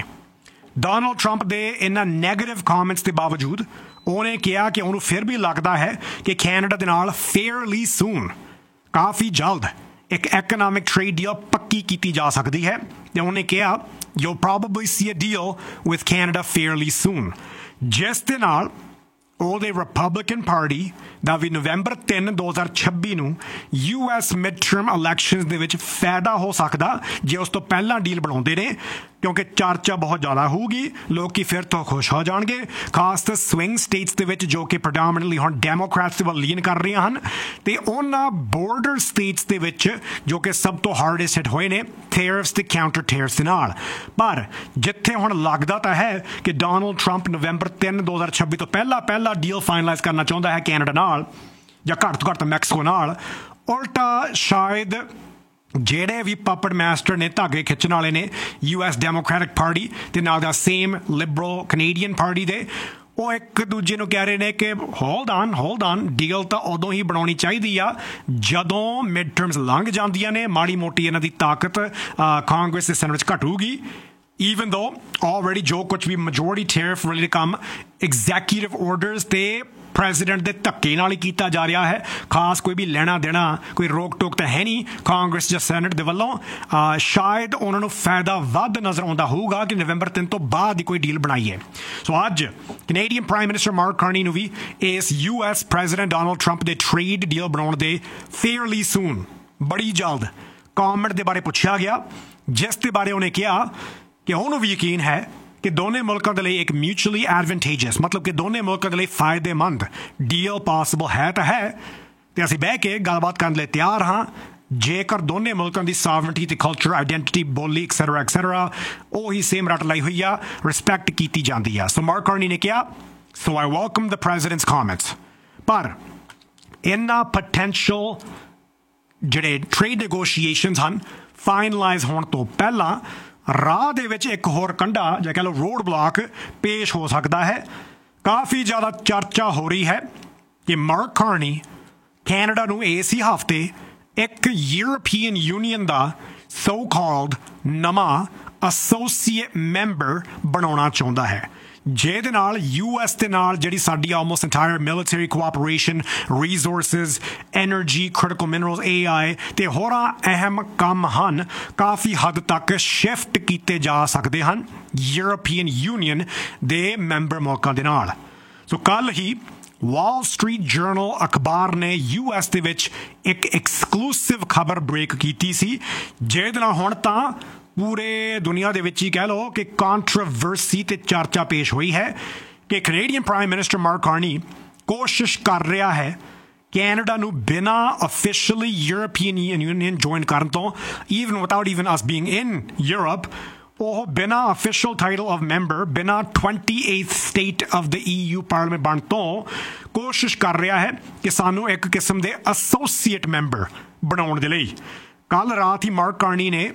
ਡੋਨਲਡ ਟਰੰਪ ਦੇ ਇਹਨਾਂ ਨੈਗੇਟਿਵ ਕਮੈਂਟਸ ਦੇ ਬਾਵਜੂਦ ਉਹਨੇ ਕਿਹਾ ਕਿ ਉਹਨੂੰ ਫਿਰ ਵੀ ਲੱਗਦਾ ਹੈ ਕਿ ਕੈਨੇਡਾ ਦੇ ਨਾਲ ਫੇਅਰਲੀ ਸੂਨ ਕਾਫੀ ਜਲਦ ਇੱਕ ਐਕਨੋਮਿਕ ਟ੍ਰੇਡ ਡੀਲ ਪੱਕੀ ਕੀਤੀ ਜਾ ਸਕਦੀ ਹੈ. ਤੇ ਉਹਨੇ ਕਿਹਾ you'll probably see a deal with Canada fairly soon. ਜਿਸ ਦੇ ਨਾਲ ਉਹਦੇ ਰਿਪਬਲਿਕਨ ਪਾਰਟੀ ਦਾ ਵੀ ਨਵੰਬਰ 3 2026 ਨੂੰ US midterm elections ਦੇ ਵਿੱਚ ਫਾਇਦਾ ਹੋ ਸਕਦਾ ਜੇ ਉਸ ਤੋਂ ਪਹਿਲਾਂ ਡੀਲ ਬਣਾਉਂਦੇ ਨੇ, ਕਿਉਂਕਿ ਚਰਚਾ ਬਹੁਤ ਜ਼ਿਆਦਾ ਹੋਊਗੀ, ਲੋਕੀ ਫਿਰ ਤੋਂ ਖੁਸ਼ ਹੋ ਜਾਣਗੇ, ਖਾਸ ਕਰ ਸਵਿੰਗ ਸਟੇਟਸ ਦੇ ਵਿੱਚ ਜੋ ਕਿ ਪ੍ਰੋਡੋਮੀਨੈਂਟਲੀ ਹੁਣ ਡੈਮੋਕ੍ਰੈਟਸ ਵੱਲ ਲੀਨ ਕਰ ਰਹੀਆਂ ਹਨ ਤੇ ਉਹਨਾਂ ਬੋਰਡਰ ਸਟੇਟਸ ਦੇ ਵਿੱਚ ਜੋ ਕਿ ਸਭ ਤੋਂ ਹਾਰਡੈਸਟ ਹਿੱਟ ਹੋਏ ਨੇ ਟੈਰਿਫਸ ਤੇ ਕਾਊਂਟਰ ਟੈਰਿਫਸ ਦੇ ਨਾਲ. ਪਰ ਜਿੱਥੇ ਹੁਣ ਲੱਗਦਾ ਤਾਂ ਹੈ ਕਿ ਡੋਨਲਡ ਟਰੰਪ ਨਵੰਬਰ 3 2026 ਤੋਂ ਪਹਿਲਾਂ ਡੀਲ ਫਾਈਨਲਾਈਜ਼ ਕਰਨਾ ਚਾਹੁੰਦਾ ਹੈ ਕੈਨੇਡਾ ਨਾਲ ਜਾਂ ਘੱਟ ਤੋਂ ਘੱਟ ਮੈਕਸੀਕੋ ਨਾਲ, ਉਲਟਾ ਸ਼ਾਇਦ ਜਿਹੜੇ ਵੀ ਪਪਟ ਮਾਸਟਰ ਨੇ ਧਾਗੇ ਖਿੱਚਣ ਵਾਲੇ ਨੇ US ਡੈਮੋਕ੍ਰੈਟਿਕ ਪਾਰਟੀ ਤੇ ਨਾਲ ਦਾ ਸੇਮ ਲਿਬਰਲ ਕੈਨੇਡੀਅਨ ਪਾਰਟੀ ਦੇ, ਉਹ ਇੱਕ ਦੂਜੇ ਨੂੰ ਕਹਿ ਰਹੇ ਨੇ ਕਿ ਹੋਲਡ ਔਨ ਡੀਲ ਤਾਂ ਉਦੋਂ ਹੀ ਬਣਾਉਣੀ ਚਾਹੀਦੀ ਆ ਜਦੋਂ ਮਿਡ ਟਰਮਸ ਲੰਘ ਜਾਂਦੀਆਂ ਨੇ, ਮਾੜੀ ਮੋਟੀ ਇਹਨਾਂ ਦੀ ਤਾਕਤ ਕਾਂਗਰਸ ਦੇ ਸੈਨੇਟ ਵਿੱਚ ਘਟੂਗੀ. even though already ਜੋ ਕੁਝ ਵੀ majority tariff related ਕੰਮ executive orders ਤੇ ਪ੍ਰੈਜ਼ੀਡੈਂਟ ਦੇ ਧੱਕੇ ਨਾਲ ਹੀ ਕੀਤਾ ਜਾ ਰਿਹਾ ਹੈ। ਖਾਸ ਕੋਈ ਵੀ ਲੈਣਾ ਦੇਣਾ ਕੋਈ ਰੋਕ ਟੋਕ ਤਾਂ ਹੈ ਨਹੀਂ ਕਾਂਗਰਸ ਜਾਂ ਸੈਨੇਟ ਦੇ ਵੱਲੋਂ। ਸ਼ਾਇਦ ਉਹਨਾਂ ਨੂੰ ਫਾਇਦਾ ਵੱਧ ਨਜ਼ਰ ਆਉਂਦਾ ਹੋਊਗਾ ਕਿ ਨਵੰਬਰ 3 ਤੋਂ ਬਾਅਦ ਹੀ ਕੋਈ ਡੀਲ ਬਣਾਈ ਹੈ। ਸੋ ਅੱਜ Canadian prime minister mark Carney ਨੂੰ ਵੀ ਇਸ US ਪ੍ਰੈਜ਼ੀਡੈਂਟ ਡੋਨਲਡ ਟਰੰਪ ਦੇ ਟ੍ਰੇਡ ਡੀਲ ਬਣਾਉਣ ਦੇ ਫੇਅਰਲੀ ਸੂਨ ਬੜੀ ਜਲਦ ਕਮੈਂਟ ਦੇ ਬਾਰੇ ਪੁੱਛਿਆ ਗਿਆ, ਜਿਸ ਦੇ ਬਾਰੇ ਉਹਨੇ ਕਿਹਾ ਕਿ ਉਹਨੂੰ ਵੀ ਯਕੀਨ ਹੈ ਕਿ ਦੋਨੇ ਮੁਲਕਾਂ ਦੇ ਲਈ ਇੱਕ ਮਿਊਚੁਅਲੀ ਐਡਵਾਂਟੇਜਸ ਮਤਲਬ ਕਿ ਦੋਨੇ ਮੁਲਕਾਂ ਦੇ ਲਈ ਫਾਇਦੇਮੰਦ ਡੀਲ ਪੋਸੀਬਲ ਹੈ ਤਾਂ ਹੈ, ਤੇ ਅਸੀਂ ਬਹਿ ਕੇ ਗੱਲਬਾਤ ਕਰਨ ਲਈ ਤਿਆਰ ਹਾਂ ਜੇਕਰ ਦੋਨੇ ਮੁਲਕਾਂ ਦੀ ਸਾਵਰਨਟੀ ਤੇ ਕਲਚਰ ਆਈਡੈਂਟੀਟੀ ਬੋਲੀ ਐਕਸੈਟਰਾ ਉਹੀ ਸੇਮ ਰੱਟ ਲਾਈ ਹੋਈ ਆ, ਰਿਸਪੈਕਟ ਕੀਤੀ ਜਾਂਦੀ ਆ। ਸੋ ਮਾਰਕ ਕਾਰਨੀ ਨੇ ਕਿਹਾ ਸੋ ਆਈ ਵੈਲਕਮ ਦ ਪ੍ਰੈਜ਼ੀਡੈਂਟਸ ਕਮੈਂਟਸ, ਪਰ ਇਹਨਾਂ ਪੋਟੈਂਸ਼ੀਅਲ ਜਿਹੜੇ ਟ੍ਰੇਡ ਨੈਗੋਸ਼ੀਏਸ਼ਨਸ ਹਨ ਫਾਈਨਲਾਈਜ਼ ਹੋਣ ਤੋਂ ਪਹਿਲਾਂ ਰਾਹ ਦੇ ਵਿੱਚ ਇੱਕ ਹੋਰ ਕੰਢਾ ਜਾਂ ਕਹਿ ਲਓ ਰੋਡ ਬਲਾਕ ਪੇਸ਼ ਹੋ ਸਕਦਾ ਹੈ। ਕਾਫੀ ਜ਼ਿਆਦਾ ਚਰਚਾ ਹੋ ਰਹੀ ਹੈ ਕਿ ਮਾਰਕ ਕਾਰਨੀ ਕੈਨੇਡਾ ਨੂੰ ਇਸੇ ਹਫ਼ਤੇ ਇੱਕ ਯੂਰਪੀਅਨ ਯੂਨੀਅਨ ਦਾ ਸੋ ਕਾਲਡ ਨਵਾਂ ਐਸੋਸੀਏਟ ਮੈਂਬਰ ਬਣਾਉਣਾ ਚਾਹੁੰਦਾ ਹੈ, ਜਿਹਦੇ ਨਾਲ US ਦੇ ਨਾਲ ਜਿਹੜੀ ਸਾਡੀ almost entire military cooperation resources energy critical minerals AI ਤੇ ਹੋਰਾਂ ਅਹਿਮ ਕੰਮ ਹਨ ਕਾਫੀ ਹੱਦ ਤੱਕ ਸ਼ਿਫਟ ਕੀਤੇ ਜਾ ਸਕਦੇ ਹਨ ਯੂਰਪੀਅਨ ਯੂਨੀਅਨ ਦੇ ਮੈਂਬਰ ਮੁਲਕਾਂ ਦੇ ਨਾਲ। ਸੋ ਕੱਲ੍ਹ ਹੀ ਵਾਲ ਸਟਰੀਟ ਜਰਨਲ ਅਖਬਾਰ ਨੇ US ਦੇ ਵਿੱਚ ਇੱਕ ਐਕਸਕਲੂਸਿਵ ਖਬਰ ਬ੍ਰੇਕ ਕੀਤੀ ਸੀ, ਜਿਹਦੇ ਨਾਲ ਹੁਣ ਤਾਂ ਪੂਰੇ ਦੁਨੀਆ ਦੇ ਵਿੱਚ ਹੀ ਕਹਿ ਲਓ ਕਿ ਕੰਟਰੋਵਰਸੀ ਤੇ ਚਰਚਾ ਪੇਸ਼ ਹੋਈ ਹੈ ਕਿ Canadian prime minister mark Carney ਕੋਸ਼ਿਸ਼ ਕਰ ਰਿਹਾ ਹੈ ਕੈਨੇਡਾ ਨੂੰ ਬਿਨਾਂ ਅਫੀਸ਼ੀਅਲੀ ਯੂਰਪੀਅਨ ਯੂਨੀਅਨ ਜੁਆਇਨ ਕਰਨ ਤੋਂ even without even us being in Europe ਉਹ ਬਿਨਾਂ ਅਫੀਸ਼ੀਅਲ ਟਾਈਟਲ ਆਫ ਮੈਂਬਰ ਬਿਨਾਂ 28th state of the EU parliament ਬਣਨ ਤੋਂ ਕੋਸ਼ਿਸ਼ ਕਰ ਰਿਹਾ ਹੈ ਕਿ ਸਾਨੂੰ ਇੱਕ ਕਿਸਮ ਦੇ ਐਸੋਸੀਏਟ ਮੈਂਬਰ ਬਣਾਉਣ ਦੇ ਲਈ। ਕੱਲ੍ਹ ਰਾਤ ਹੀ ਮਾਰਕ ਕਾਰਨੀ ਨੇ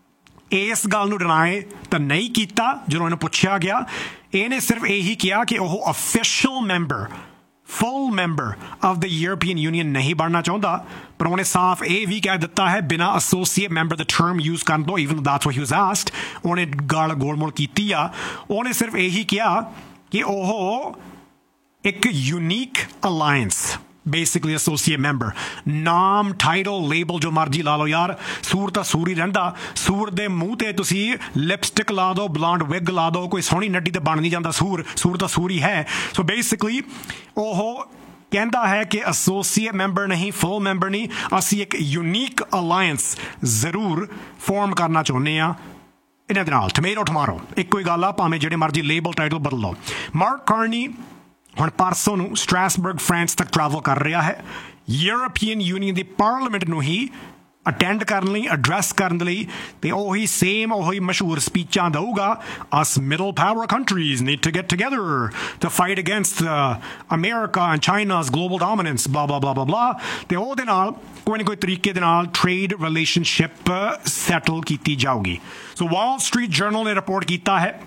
ਇਸ ਗੱਲ ਨੂੰ ਡਿਨਾਈ ਤਾਂ ਨਹੀਂ ਕੀਤਾ ਜਦੋਂ ਇਹਨੂੰ ਪੁੱਛਿਆ ਗਿਆ, ਇਹਨੇ ਸਿਰਫ ਇਹੀ ਕਿਹਾ ਕਿ ਉਹ official member full member of the European union ਨਹੀਂ ਬਣਨਾ ਚਾਹੁੰਦਾ, ਪਰ ਉਹਨੇ ਸਾਫ਼ ਇਹ ਵੀ ਕਹਿ ਦਿੱਤਾ ਹੈ ਬਿਨਾਂ ਐਸੋਸੀਏਟ ਮੈਂਬਰ ਦਾ ਟਰਮ ਯੂਜ਼ ਕਰਨ ਤੋਂ even that's what he was asked ਉਹਨੇ ਗਾਲ ਗੋਲਮੋਲ ਕੀਤੀ ਆ। ਉਹਨੇ ਸਿਰਫ ਇਹੀ ਕਿਹਾ ਕਿ ਉਹ ਇੱਕ unique alliance basically associate member ਨਾਮ ਟਾਈਟਲ ਲੇਬਲ ਜੋ ਮਰਜੀ ਲਾ ਲਓ ਯਾਰ, ਸੂਰ ਤਾਂ ਸੂਰ ਹੀ ਰਹਿੰਦਾ, ਸੂਰ ਦੇ ਮੂੰਹ ਤੇ ਤੁਸੀਂ ਲਿਪਸਟਿਕ ਲਾ ਦਿਓ ਬਲੌਂਡ ਵਿਗ ਲਾ ਦਿਓ ਕੋਈ ਸੋਹਣੀ ਨੱਡੀ ਤੇ ਬਣ ਨਹੀਂ ਜਾਂਦਾ, ਸੂਰ ਤਾਂ ਸੂਰ ਹੀ ਹੈ। ਸੋ ਬੇਸਿਕਲੀ ਉਹ ਕਹਿੰਦਾ ਹੈ ਕਿ ਐਸੋਸੀਏਟ ਮੈਂਬਰ ਨਹੀਂ ਫੁੱਲ ਮੈਂਬਰ ਨਹੀਂ, ਅਸੀਂ ਇੱਕ ਯੂਨੀਕ ਅਲਾਇੰਸ ਜ਼ਰੂਰ ਫਾਰਮ ਕਰਨਾ ਚਾਹੁੰਦੇ ਹਾਂ ਇਹਨਾਂ ਦੇ ਨਾਲ। ਟਮਾਰੋ ਇੱਕੋ ਹੀ ਗੱਲ ਆ ਭਾਵੇਂ ਜਿਹੜੇ ਮਰਜੀ ਲੇਬਲ ਟਾਈਟਲ ਬਦਲ ਲਓ। ਮਾਰਕ ਕਾਰਨੀ ਹੁਣ ਪਰਸੋਂ ਨੂੰ ਸਟ੍ਰਾਸਬਰਗ ਫਰਾਂਸ ਤੱਕ ਟਰੈਵਲ ਕਰ ਰਿਹਾ ਹੈ ਯੂਰਪੀਅਨ ਯੂਨੀਅਨ ਦੀ ਪਾਰਲੀਮੈਂਟ ਨੂੰ ਹੀ ਅਟੈਂਡ ਕਰਨ ਲਈ ਐਡਰੈਸ ਕਰਨ ਲਈ, ਤੇ ਉਹੀ ਮਸ਼ਹੂਰ ਸਪੀਚਾਂ ਦਊਗਾ ਅਸ middle power countries need to get together to fight against America and ਚਾਈਨਾਜ਼ global dominance ਬਲਾ ਬਲਾ ਬਲਾ ਬਲਾ, ਤੇ ਉਹਦੇ ਨਾਲ ਕੋਈ ਨਾ ਕੋਈ ਤਰੀਕੇ ਦੇ ਨਾਲ ਟ੍ਰੇਡ ਰਿਲੇਸ਼ਨਸ਼ਿਪ ਸੈਟਲ ਕੀਤੀ ਜਾਊਗੀ। ਸੋ ਵਾਲ ਸਟਰੀਟ ਜਰਨਲ ਨੇ ਰਿਪੋਰਟ ਕੀਤਾ ਹੈ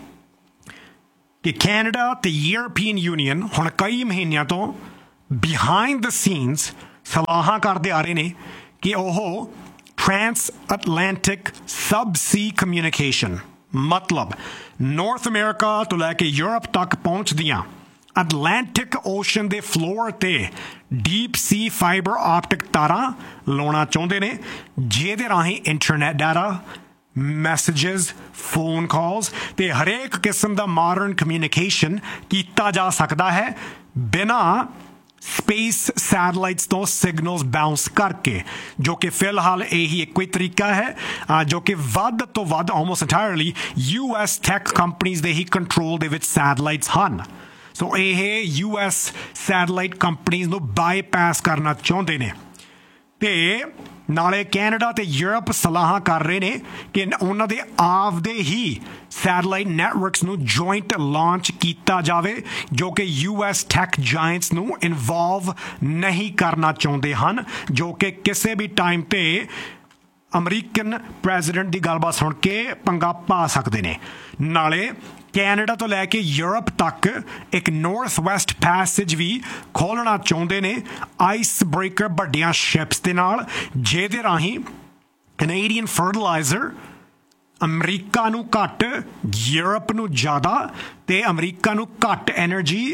ਕਿ ਕੈਨੇਡਾ ਤੇ ਯੂਰਪੀਅਨ ਯੂਨੀਅਨ ਹੁਣ ਕਈ ਮਹੀਨਿਆਂ ਤੋਂ ਬਿਹਾਈਂਡ ਦ ਸੀਨਸ ਸਲਾਹਾਂ ਕਰਦੇ ਆ ਰਹੇ ਨੇ ਕਿ ਉਹ ਟ੍ਰਾਂਸ ਅਟਲਾਂਟਿਕ ਸਬ ਸੀ ਕਮਿਊਨੀਕੇਸ਼ਨ ਮਤਲਬ ਨਾਰਥ ਅਮਰੀਕਾ ਤੋਂ ਲੈ ਕੇ ਯੂਰਪ ਤੱਕ ਪਹੁੰਚਦੀਆਂ ਅਟਲਾਂਟਿਕ ਓਸ਼ਨ ਦੇ ਫਲੋਰ ਤੇ ਡੀਪ ਸੀ ਫਾਈਬਰ ਆਪਟਿਕ ਤਾਰਾਂ ਲਾਉਣਾ ਚਾਹੁੰਦੇ ਨੇ, ਜਿਹਦੇ ਰਾਹੀਂ ਇੰਟਰਨੈਟ ਡਾਟਾ ਮੈਸੇजेस ਫੋਨ ਕਾਲਸ ਤੇ ਹਰੇਕ ਕਿਸਮ ਦਾ ਮਾਡਰਨ ਕਮਿਊਨੀਕੇਸ਼ਨ ਕੀਤਾ ਜਾ ਸਕਦਾ ਹੈ ਬਿਨਾਂ ਸਪੇਸ ਸੈਟਲਾਈਟਸ ਤੋਂ ਸਿਗਨਲਸ ਬਾਉਂਸ ਕਰਕੇ, ਜੋ ਕਿ ਫਿਲਹਾਲ ਇਹੀ ਇੱਕੋ ਹੀ ਤਰੀਕਾ ਹੈ ਜੋ ਕਿ ਵੱਧ ਤੋਂ ਵੱਧ almost entirely US tech companies ਦੇ ਹੀ ਕੰਟਰੋਲ ਦੇ ਵਿੱਚ ਸੈਟਲਾਈਟਸ ਹਨ। ਸੋ ਇਹ US ਸੈਟਲਾਈਟ ਕੰਪਨੀਜ਼ ਨੂੰ ਬਾਈਪਾਸ ਕਰਨਾ ਚਾਹੁੰਦੇ ਨੇ, ਤੇ ਨਾਲੇ ਕੈਨੇਡਾ ਤੇ ਯੂਰਪ ਸਲਾਹਾਂ ਕਰ ਰਹੇ ਨੇ ਕਿ ਉਹਨਾਂ ਦੇ ਆਪਦੇ ਹੀ ਸੈਟਲਾਈਟ ਨੈਟਵਰਕਸ ਨੂੰ ਜੁਆਇੰਟ ਲਾਂਚ ਕੀਤਾ ਜਾਵੇ, ਜੋ ਕਿ US ਟੈਕ ਜਾਇੰਟਸ ਨੂੰ ਇਨਵੋਲਵ ਨਹੀਂ ਕਰਨਾ ਚਾਹੁੰਦੇ ਹਨ, ਜੋ ਕਿ ਕਿਸੇ ਵੀ ਟਾਈਮ ਤੇ ਅਮਰੀਕਨ ਪ੍ਰੈਜ਼ੀਡੈਂਟ ਦੀ ਗੱਲਬਾਤ ਸੁਣ ਕੇ ਪੰਗਾ ਪਾ ਸਕਦੇ ਨੇ। ਨਾਲੇ ਕੈਨੇਡਾ ਤੋਂ ਲੈ ਕੇ ਯੂਰਪ ਤੱਕ ਇੱਕ ਨਾਰਥ ਵੈਸਟ ਪੈਸੇਜ ਵੀ ਖੋਲ੍ਹਣਾ ਚਾਹੁੰਦੇ ਨੇ ਆਈਸ ਬ੍ਰੇਕਰ ਵੱਡੀਆਂ ਸ਼ਿਪਸ ਦੇ ਨਾਲ, ਜਿਹਦੇ ਰਾਹੀਂ ਕੈਨੇਡੀਅਨ ਫਰਟੀਲਾਈਜ਼ਰ ਅਮਰੀਕਾ ਨੂੰ ਘੱਟ ਯੂਰਪ ਨੂੰ ਜ਼ਿਆਦਾ ਤੇ ਅਮਰੀਕਾ ਨੂੰ ਘੱਟ ਐਨਰਜੀ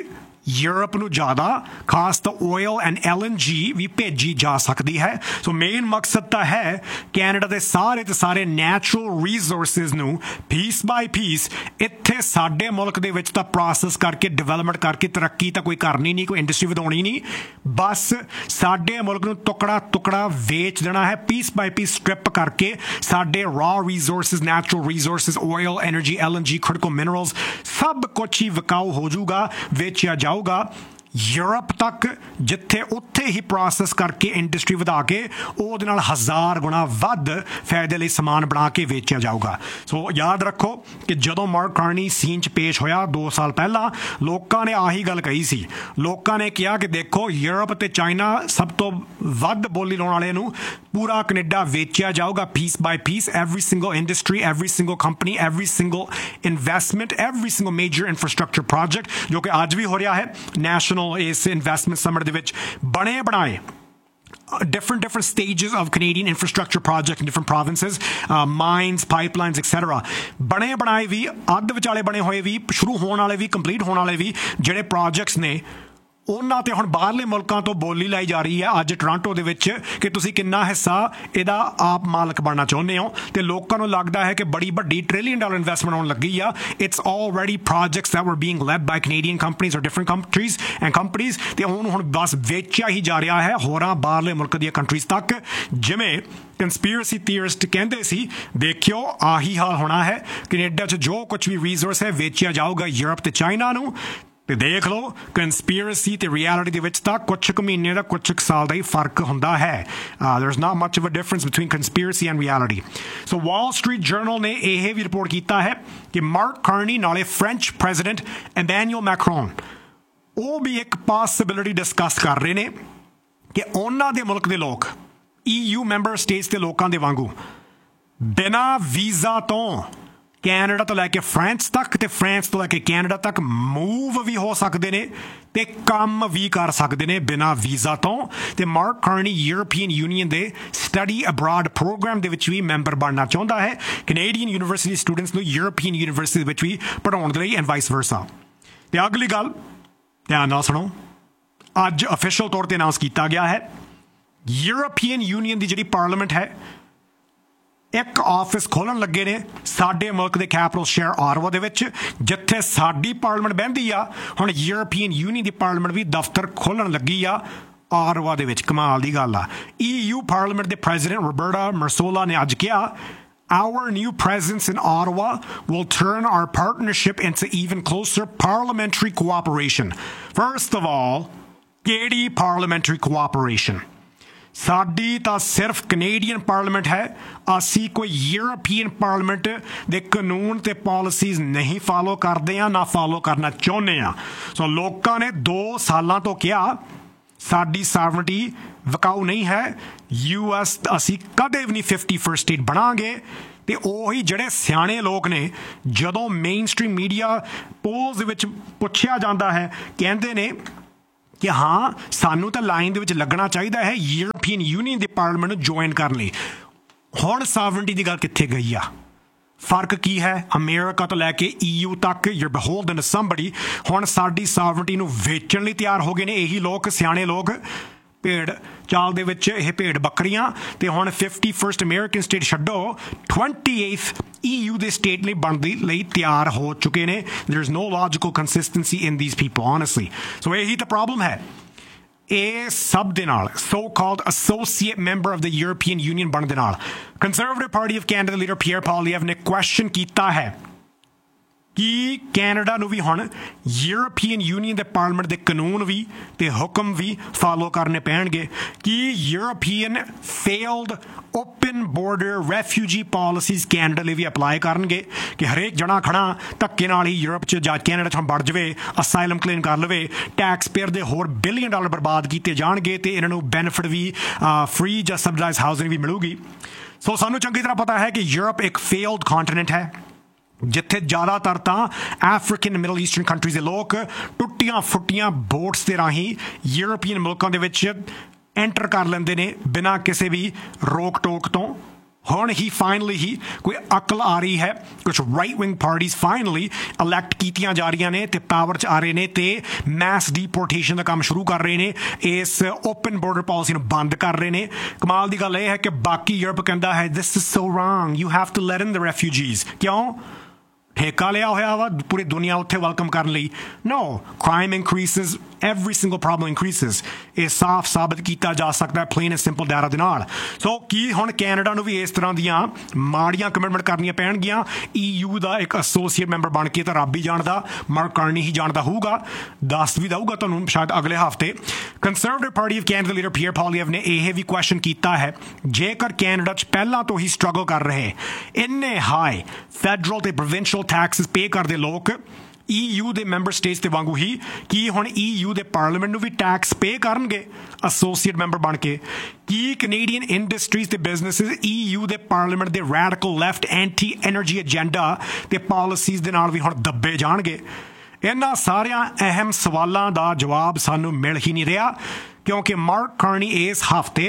यूरोप ਨੂੰ ਜ਼ਿਆਦਾ ਖਾਸ ਤਾਂ oil and LNG ਵੀ ਭੇਜੀ ਜਾ ਸਕਦੀ ਹੈ ਸੋ ਮੇਨ ਮਕਸਦ ਤਾਂ ਹੈ ਕੈਨੇਡਾ ਦੇ ਸਾਰੇ ਨੈਚੁਰਲ ਰਿਸੋਰਸਿਸ ਨੂੰ ਪੀਸ ਬਾਈ ਪੀਸ ਇੱਥੇ ਸਾਡੇ ਮੁਲਕ ਦੇ ਵਿੱਚ ਤਾਂ ਪ੍ਰੋਸੈਸ ਕਰਕੇ ਡਿਵੈਲਪਮੈਂਟ ਕਰਕੇ ਤਰੱਕੀ ਤਾਂ ਕੋਈ ਕਰਨੀ ਨਹੀਂ ਕੋਈ ਇੰਡਸਟਰੀ ਵਧਾਉਣੀ ਨਹੀਂ ਬਸ ਸਾਡੇ ਮੁਲਕ ਨੂੰ ਟੁਕੜਾ ਵੇਚ ਦੇਣਾ ਹੈ ਪੀਸ ਬਾਈ ਪੀਸ ਸਟ੍ਰਿਪ ਕਰਕੇ ਸਾਡੇ raw resources natural resources oil energy LNG critical minerals ਸਭ ਕੁਛ ਹੀ ਵਿਕਾਊ ਹੋ ਜਾਊਗਾ ਵੇਚਿਆ ਜਾਊਗਾ यूरोप तक जिथे उत्थे ही प्रोसैस करके इंडस्ट्री वधा के ਉਹਦੇ ਨਾਲ 1000 गुणा ਵੱਧ फायदे ਲਈ समान बना के वेचਿਆ जाऊगा सो याद रखो कि ਜਦੋਂ ਮਾਰਕ ਕਾਰਨੀ ਸੀਨ 'ਚ ਪੇਸ਼ ਹੋਇਆ 2 ਸਾਲ ਪਹਿਲਾਂ ਲੋਕਾਂ ਨੇ ਆਹੀ ਗੱਲ ਕਹੀ ਸੀ ਲੋਕਾਂ ਨੇ ਕਿਹਾ ਕਿ ਦੇਖੋ ਯੂਰਪ ਤੇ ਚਾਈਨਾ ਸਭ ਤੋਂ ਵੱਧ ਬੋਲੀ ਲਾਉਣ ਵਾਲੇ ਨੂੰ ਪੂਰਾ ਕੈਨੇਡਾ ਵੇਚਿਆ ਜਾਊਗਾ ਪੀਸ ਬਾਈ piece every single industry every single company every single investment every single major infrastructure project ਜੋ ਕਿ ਅੱਜ ਵੀ ਹੋ ਰਿਹਾ ਹੈ ਨੈਸ਼ਨਲ ਇਸ ਇਨਵੈਸਟਮੈਂਟ ਸਮਿਟ ਦੇ ਵਿੱਚ ਬਣੇ ਬਣਾਏ different stages of Canadian infrastructure projects in different provinces, mines, pipelines, etc. बने बनाए भी अद्ध विचाले बने हुए भी शुरू होने वाले भी कंप्लीट होने वाले भी ਜਿਹੜੇ projects ਨੇ ਉਹਨਾਂ ਤੇ ਹੁਣ ਬਾਹਰਲੇ ਮੁਲਕਾਂ ਤੋਂ ਬੋਲੀ ਲਾਈ ਜਾ ਰਹੀ ਹੈ ਅੱਜ ਟੋਰਾਂਟੋ ਦੇ ਵਿੱਚ ਕਿ ਤੁਸੀਂ ਕਿੰਨਾ ਹਿੱਸਾ ਇਹਦਾ ਆਪ ਮਾਲਕ ਬਣਨਾ ਚਾਹੁੰਦੇ ਹੋ ਤੇ ਲੋਕਾਂ ਨੂੰ ਲੱਗਦਾ ਹੈ ਕਿ ਬੜੀ ਵੱਡੀ $1 trillion ਇਨਵੈਸਟਮੈਂਟ ਆਉਣ ਲੱਗੀ ਆ it's already projects that were being led by Canadian companies or different countries and companies ਤੇ ਉਹਨੂੰ ਹੁਣ ਬਸ ਵੇਚਿਆ ਹੀ ਜਾ ਰਿਹਾ ਹੈ ਹੋਰਾਂ ਬਾਹਰਲੇ ਮੁਲਕ ਦੀਆਂ ਕੰਟਰੀਜ਼ ਤੱਕ ਜਿਵੇਂ ਕੰਸਪੀਰਸੀ ਥੀਅਰਿਸਟ ਕਹਿੰਦੇ ਸੀ ਦੇਖਿਓ ਆਹੀ ਹਾਲ ਹੋਣਾ ਹੈ ਕੈਨੇਡਾ 'ਚ ਜੋ ਕੁਝ ਵੀ ਰਿਸੋਰਸ ਹੈ ਵੇਚਿਆ ਜਾਊਗਾ ਯੂਰਪ ਤੇ ਚਾਈਨਾ ਨੂੰ ਤੇ ਦੇਖ ਲਓ ਕੰਸਪੀਰਸੀ ਤੇ ਰਿਐਲਿਟੀ ਦੇ ਵਿੱਚ ਤਾਂ ਕੁਝ ਕੁ ਮਹੀਨੇ ਦਾ ਕੁਝ ਕੁ ਸਾਲ ਦਾ ਹੀ ਫਰਕ ਹੁੰਦਾ ਹੈ there's not much of a difference between conspiracy and reality so Wall Street Journal ਨੇ ਇਹ ਵੀ ਰਿਪੋਰਟ ਕੀਤਾ ਹੈ ਕਿ ਮਾਰਕ ਕਾਰਨੀ ਨਾਲੇ ਫ੍ਰੈਂਚ ਪ੍ਰੈਜ਼ੀਡੈਂਟ ਇਮੈਨੂਅਲ ਮੈਕਰੋਨ ਉਹ ਵੀ ਇੱਕ ਪੋਸਿਬਿਲਿਟੀ ਡਿਸਕਸ ਕਰ ਰਹੇ ਨੇ ਕਿ ਉਹਨਾਂ ਦੇ ਮੁਲਕ ਦੇ ਲੋਕ EU ਮੈਂਬਰ ਸਟੇਟਸ ਦੇ ਲੋਕਾਂ ਦੇ ਵਾਂਗੂ ਬਿਨਾਂ ਵੀਜ਼ਾ ਤੋਂ ਕੈਨੇਡਾ ਤੋਂ ਲੈ ਕੇ ਫਰਾਂਸ ਤੱਕ ਤੇ ਫਰਾਂਸ ਤੋਂ ਲੈ ਕੇ ਕੈਨੇਡਾ ਤੱਕ ਮੂਵ ਵੀ ਹੋ ਸਕਦੇ ਨੇ ਤੇ ਕੰਮ ਵੀ ਕਰ ਸਕਦੇ ਨੇ ਬਿਨਾਂ ਵੀਜ਼ਾ ਤੋਂ ਤੇ ਮਾਰਕ ਕਾਰਨੀ ਯੂਰਪੀਅਨ ਯੂਨੀਅਨ ਦੇ ਸਟੱਡੀ ਅਬਰਾਡ ਪ੍ਰੋਗਰਾਮ ਦੇ ਵਿੱਚ ਵੀ ਮੈਂਬਰ ਬਣਨਾ ਚਾਹੁੰਦਾ ਹੈ ਕੈਨੇਡੀਅਨ ਯੂਨੀਵਰਸਿਟੀ ਸਟੂਡੈਂਟਸ ਨੂੰ ਯੂਰਪੀਅਨ ਯੂਨੀਵਰਸਿਟੀ ਦੇ ਵਿੱਚ ਵੀ ਪੜ੍ਹਾਉਣ ਦੇ ਲਈ ਐਂਡ ਵਾਈਸ ਵਰਸਾ ਤੇ ਅਗਲੀ ਗੱਲ ਧਿਆਨ ਨਾਲ ਸੁਣੋ ਅੱਜ ਅਫੀਸ਼ੀਅਲ ਤੌਰ ਤੇ ਅਨਾਉਂਸ ਕੀਤਾ ਗਿਆ ਹੈ ਯੂਰਪੀਅਨ ਯੂਨੀਅਨ ਦੀ ਜਿਹੜੀ ਪਾਰਲੀਮੈਂਟ ਹੈ ਇੱਕ ਆਫਿਸ ਖੋਲ੍ਹਣ ਲੱਗੇ ਨੇ ਸਾਡੇ ਮੁਲਕ ਦੇ ਕੈਪੀਟਲ ਸ਼ਹਿਰ ਆਟਵਾ ਦੇ ਵਿੱਚ ਜਿੱਥੇ ਸਾਡੀ ਪਾਰਲੀਮੈਂਟ ਬਹਿੰਦੀ ਆ ਹੁਣ ਯੂਰਪੀਅਨ ਯੂਨੀਅਨ ਦੀ ਪਾਰਲੀਮੈਂਟ ਵੀ ਦਫ਼ਤਰ ਖੋਲ੍ਹਣ ਲੱਗੀ ਆ ਆਟਵਾ ਦੇ ਵਿੱਚ ਕਮਾਲ ਦੀ ਗੱਲ ਆ EU ਪਾਰਲੀਮੈਂਟ ਦੇ ਪ੍ਰੈਜ਼ੀਡੈਂਟ ਰੋਬਰਟਾ ਮਰਸੋਲਾ ਨੇ ਅੱਜ ਕਿਹਾ Our new presence in Ottawa will turn our partnership into even closer parliamentary cooperation. First of all, ਕਿਹੜੀ parliamentary cooperation? ਸਾਡੀ ਤਾਂ ਸਿਰਫ ਕੈਨੇਡੀਅਨ ਪਾਰਲੀਮੈਂਟ ਹੈ ਅਸੀਂ ਕੋਈ ਯੂਰਪੀਅਨ ਪਾਰਲੀਮੈਂਟ ਦੇ ਕਾਨੂੰਨ ਤੇ ਪਾਲਿਸੀਜ਼ ਨਹੀਂ ਫਾਲੋ ਕਰਦੇ ਆ ਨਾ ਫਾਲੋ ਕਰਨਾ ਚਾਹੁੰਦੇ ਆ ਸੋ ਲੋਕਾਂ ਨੇ 2 ਸਾਲਾਂ ਤੋਂ ਕਿਹਾ ਸਾਡੀ ਸਾਵਰਨਟੀ ਵਿਕਾਊ ਨਹੀਂ ਹੈ US ਅਸੀਂ ਕਦੇ ਵੀ ਨਹੀਂ 51st ਸਟੇਟ ਬਣਾਂਗੇ ਤੇ ਉਹੀ ਜਿਹੜੇ ਸਿਆਣੇ ਲੋਕ ਨੇ ਜਦੋਂ ਮੇਨ ਸਟ੍ਰੀਮ ਮੀਡੀਆ ਪੋਲਸ ਦੇ ਵਿੱਚ ਪੁੱਛਿਆ ਜਾਂਦਾ ਹੈ ਕਹਿੰਦੇ ਨੇ ਕਿ ਹਾਂ ਸਾਨੂੰ ਤਾਂ ਲਾਈਨ ਦੇ ਵਿੱਚ ਲੱਗਣਾ ਚਾਹੀਦਾ ਹੈ ਯੂਰਪੀਅਨ ਯੂਨੀਅਨ ਦੇ ਪਾਰਲੀਮੈਂਟ ਨੂੰ ਜੁਆਇਨ ਕਰਨ ਲਈ ਹੁਣ ਸਾਵਰਨਟੀ ਦੀ ਗੱਲ ਕਿੱਥੇ ਗਈ ਆ ਫਰਕ ਕੀ ਹੈ ਅਮਰੀਕਾ ਤੋਂ ਲੈ ਕੇ EU ਤੱਕ ਯੂ ਬਿਹੋਲਡਨ ਟੂ ਸਮਬਡੀ ਹੁਣ ਸਾਡੀ ਸਾਵਰਨਟੀ ਨੂੰ ਵੇਚਣ ਲਈ ਤਿਆਰ ਹੋ ਗਏ ਨੇ ਇਹੀ ਲੋਕ ਸਿਆਣੇ ਲੋਕ ਭੇਡ ਚਾਲ ਦੇ ਵਿੱਚ ਇਹ ਭੇਡ ਬੱਕਰੀਆਂ ਤੇ ਹੁਣ 51st ਅਮਰੀਕਨ ਸਟੇਟ ਛੱਡੋ 28th EU ਦੇ ਸਟੇਟ ਲਈ ਬਣਦੀ ਲਈ ਤਿਆਰ ਹੋ ਚੁੱਕੇ ਨੇ there is no logical consistency in these people honestly so ਇਹੀ ਤਾਂ ਪ੍ਰੋਬਲਮ ਹੈ ਇਹ ਸਭ ਦੇ ਨਾਲ so called associate member of the European Union ਬਣਨ ਦੇ ਨਾਲ Conservative Party of Canada leader peer ਪਾਲੀਏਵ ਨੇ ਕੁਐਸਚਨ ਕੀਤਾ ਹੈ ਕਿ ਕੈਨੇਡਾ ਨੂੰ ਵੀ ਹੁਣ ਯੂਰਪੀਅਨ ਯੂਨੀਅਨ ਦੇ ਪਾਰਲੀਮੈਂਟ ਦੇ ਕਾਨੂੰਨ ਵੀ ਤੇ ਹੁਕਮ ਵੀ ਫਾਲੋ ਕਰਨੇ ਪੈਣਗੇ ਕਿ European failed open border refugee policies Canada ਲਈ ਵੀ ਅਪਲਾਈ ਕਰਨਗੇ ਕਿ ਹਰੇਕ ਜਣਾ ਖੜਾ ਧੱਕੇ ਨਾਲ ਹੀ ਯੂਰਪ 'ਚ ਜਾ ਕੈਨੇਡਾ 'ਚ ਵੜ ਜਾਵੇ ਅਸਾਈਲਮ ਕਲੇਮ ਕਰ ਲਵੇ ਟੈਕਸ ਪੇਅਰ ਦੇ ਹੋਰ $1 ਬਿਲੀਅਨ ਬਰਬਾਦ ਕੀਤੇ ਜਾਣਗੇ ਤੇ ਇਹਨਾਂ ਨੂੰ ਬੈਨੀਫਿਟ ਵੀ ਫ੍ਰੀ ਜਾਂ ਸਬਸਿਡਾਈਜ਼ਡ ਹਾਊਸਿੰਗ ਵੀ ਮਿਲੂਗੀ ਸੋ ਸਾਨੂੰ ਚੰਗੀ ਤਰ੍ਹਾਂ ਪਤਾ ਹੈ ਕਿ ਯੂਰਪ ਇੱਕ ਫੇਲਡ ਕੰਟੀਨੈਂਟ ਹੈ ਜਿੱਥੇ ਜ਼ਿਆਦਾਤਰ ਤਾਂ ਅਫਰੀਕਨ ਮਿਡਲ ਈਸਟਰਨ ਕੰਟਰੀਜ਼ ਦੇ ਲੋਕ ਟੁੱਟੀਆਂ ਫੁੱਟੀਆਂ ਬੋਟਸ ਦੇ ਰਾਹੀਂ ਯੂਰਪੀਅਨ ਮੁਲਕਾਂ ਦੇ ਵਿੱਚ ਐਂਟਰ ਕਰ ਲੈਂਦੇ ਨੇ ਬਿਨਾਂ ਕਿਸੇ ਵੀ ਰੋਕ ਟੋਕ ਤੋਂ ਹੁਣ ਹੀ ਫਾਈਨਲੀ ਹੀ ਕੋਈ ਅਕਲ ਆ ਰਹੀ ਹੈ ਕੁਝ ਰਾਈਟ ਵਿੰਗ ਪਾਰਟੀਆਂ ਫਾਈਨਲੀ ਇਲੈਕਟ ਕੀਤੀਆਂ ਜਾ ਰਹੀਆਂ ਨੇ ਤੇ ਪਾਵਰ 'ਚ ਆ ਰਹੇ ਨੇ ਤੇ ਮੈਸ ਡੀਪੋਰਟੇਸ਼ਨ ਦਾ ਕੰਮ ਸ਼ੁਰੂ ਕਰ ਰਹੇ ਨੇ ਇਸ ਓਪਨ ਬਾਰਡਰ ਪਾਲਿਸੀ ਨੂੰ ਬੰਦ ਕਰ ਰਹੇ ਨੇ ਕਮਾਲ ਦੀ ਗੱਲ ਇਹ ਹੈ ਕਿ ਬਾਕੀ ਯੂਰਪ ਕਹਿੰਦਾ ਹੈ this is so wrong you have to light in the refugees ਕਿਉਂ ਠੇਕਾ ਲਿਆ ਹੋਇਆ ਵਾ ਪੂਰੀ ਦੁਨੀਆ ਉੱਥੇ ਵੈਲਕਮ ਕਰਨ ਲਈ ਨੋ crime ਇਨਕਰੀਸਿਸ every single problem increases ਇਹ ਸਾਫ਼ ਸਾਬਤ ਕੀਤਾ ਜਾ ਸਕਦਾ plain and simple data ਦੇ ਨਾਲ ਸੋ ਕੀ ਹੁਣ ਕੈਨੇਡਾ ਨੂੰ ਵੀ ਇਸ ਤਰ੍ਹਾਂ ਦੀਆਂ ਮਾੜੀਆਂ ਕਮਿਟਮੈਂਟ ਕਰਨੀਆਂ ਪੈਣਗੀਆਂ EU ਦਾ ਇੱਕ ਐਸੋਸੀਏਟ ਮੈਂਬਰ ਬਣ ਕੇ ਤਾਂ ਰੱਬ ਹੀ ਜਾਣਦਾ ਮਾਰਕ ਕਾਰਨੀ ਹੀ ਜਾਣਦਾ ਹੋਊਗਾ ਦੱਸ ਵੀ ਦਊਗਾ ਤੁਹਾਨੂੰ ਸ਼ਾਇਦ ਅਗਲੇ ਹਫ਼ਤੇ conservative party of Canada leader peer ਪੋਲੀਐਵ ਨੇ ਇਹ ਵੀ ਕੁਐਸਚਨ ਕੀਤਾ ਹੈ ਜੇਕਰ ਕੈਨੇਡਾ 'ਚ ਪਹਿਲਾਂ ਤੋਂ ਹੀ ਸਟਰਗਲ ਕਰ ਰਹੇ ਇੰਨੇ ਹਾਈ ਫੈਡਰਲ ਤੇ ਪ੍ਰੋਵਿੰਸ਼ੀਅਲ ਟੈਕਸਿਸ ਪੇ ਕਰਦੇ ਲੋਕ EU ਦੇ ਮੈਂਬਰ ਸਟੇਟਸ ਦੇ ਵਾਂਗੂ ਹੀ ਕੀ ਹੁਣ EU ਦੇ ਪਾਰਲੀਮੈਂਟ ਨੂੰ ਵੀ ਟੈਕਸ ਪੇ ਕਰਨਗੇ ਐਸੋਸੀਏਟ ਮੈਂਬਰ ਬਣ ਕੇ ਕੀ ਕੈਨੇਡੀਅਨ ਇੰਡਸਟਰੀਜ਼ ਤੇ ਬਿਜ਼ਨੈਸਿਸ EU ਦੇ ਪਾਰਲੀਮੈਂਟ ਦੇ radical left anti energy agenda ਤੇ ਪਾਲਿਸੀਜ਼ ਦੇ ਨਾਲ ਵੀ ਹੁਣ ਦੱਬੇ ਜਾਣਗੇ ਇਹਨਾਂ ਸਾਰਿਆਂ ਅਹਿਮ ਸਵਾਲਾਂ ਦਾ ਜਵਾਬ ਸਾਨੂੰ ਮਿਲ ਹੀ ਨਹੀਂ ਰਿਹਾ ਕਿਉਂਕਿ ਮਾਰਕ ਕਾਰਨੀ ਇਸ ਹਫ਼ਤੇ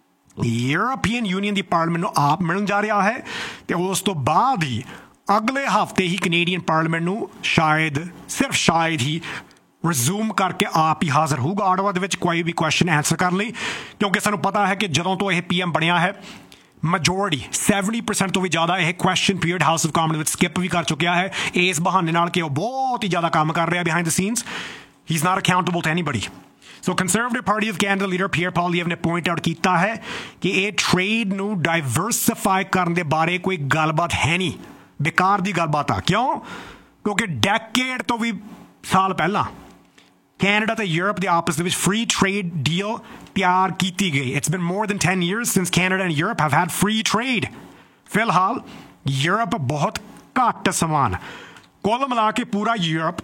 ਯੂਰਪੀਅਨ ਯੂਨੀਅਨ ਦੀ ਪਾਰਲੀਮੈਂਟ ਨੂੰ ਆਪ ਮਿਲਣ ਜਾ ਰਿਹਾ ਹੈ ਤੇ ਉਸ ਤੋਂ ਬਾਅਦ ਹੀ ਅਗਲੇ ਹਫ਼ਤੇ ਹੀ ਕੈਨੇਡੀਅਨ ਪਾਰਲੀਮੈਂਟ ਨੂੰ ਸ਼ਾਇਦ ਸਿਰਫ ਸ਼ਾਇਦ ਹੀ ਰਿਜ਼ੂਮ ਕਰਕੇ ਆਪ ਹੀ ਹਾਜ਼ਰ ਹੋਊਗਾ ਆਟਵਾ ਦੇ ਵਿੱਚ ਕੋਈ ਵੀ ਕੁਐਸਚਨ ਆਨਸਰ ਕਰਨ ਲਈ ਕਿਉਂਕਿ ਸਾਨੂੰ ਪਤਾ ਹੈ ਕਿ ਜਦੋਂ ਤੋਂ ਇਹ PM ਬਣਿਆ ਹੈ majority 70% ਤੋਂ ਵੀ ਜ਼ਿਆਦਾ ਇਹ question period house of common ਵਿੱਚ ਸਕਿਪ ਵੀ ਕਰ ਚੁੱਕਿਆ ਹੈ ਇਸ ਬਹਾਨੇ ਨਾਲ ਕਿ ਉਹ ਬਹੁਤ ਹੀ ਜ਼ਿਆਦਾ ਕੰਮ ਕਰ ਰਿਹਾ behind the scenes he is not accountable to anybody so conservative party of Canada leader peer ਪੋਲੀਐਵ ਨੇ ਪੁਆਇੰਟ ਆਊਟ ਕੀਤਾ ਹੈ ਕਿ ਇਹ ਟ੍ਰੇਡ ਨੂੰ ਡਾਇਵਰਸਿਫਾਈ ਕਰਨ ਦੇ ਬਾਰੇ ਕੋਈ ਗੱਲਬਾਤ ਹੈ ਨਹੀਂ ਬੇਕਾਰ ਦੀ ਗੱਲਬਾਤ ਆ ਕਿਉਂ ਕਿਉਂਕਿ ਡੈਕੇਡ ਤੋਂ ਵੀ ਸਾਲ ਪਹਿਲਾਂ ਕੈਨੇਡਾ ਤੇ ਯੂਰਪ ਦੇ ਆਪਸ ਦੇ ਵਿੱਚ ਫ੍ਰੀ ਟ੍ਰੇਡ ਡੀਲ ਤਿਆਰ ਕੀਤੀ ਗਈ it's been more than 10 years since Canada and Europe have had free trade ਫਿਲਹਾਲ ਯੂਰਪ ਬਹੁਤ ਘੱਟ ਸਮਾਨ ਕੁੱਲ ਮਿਲਾ ਕੇ ਪੂਰਾ ਯੂਰਪ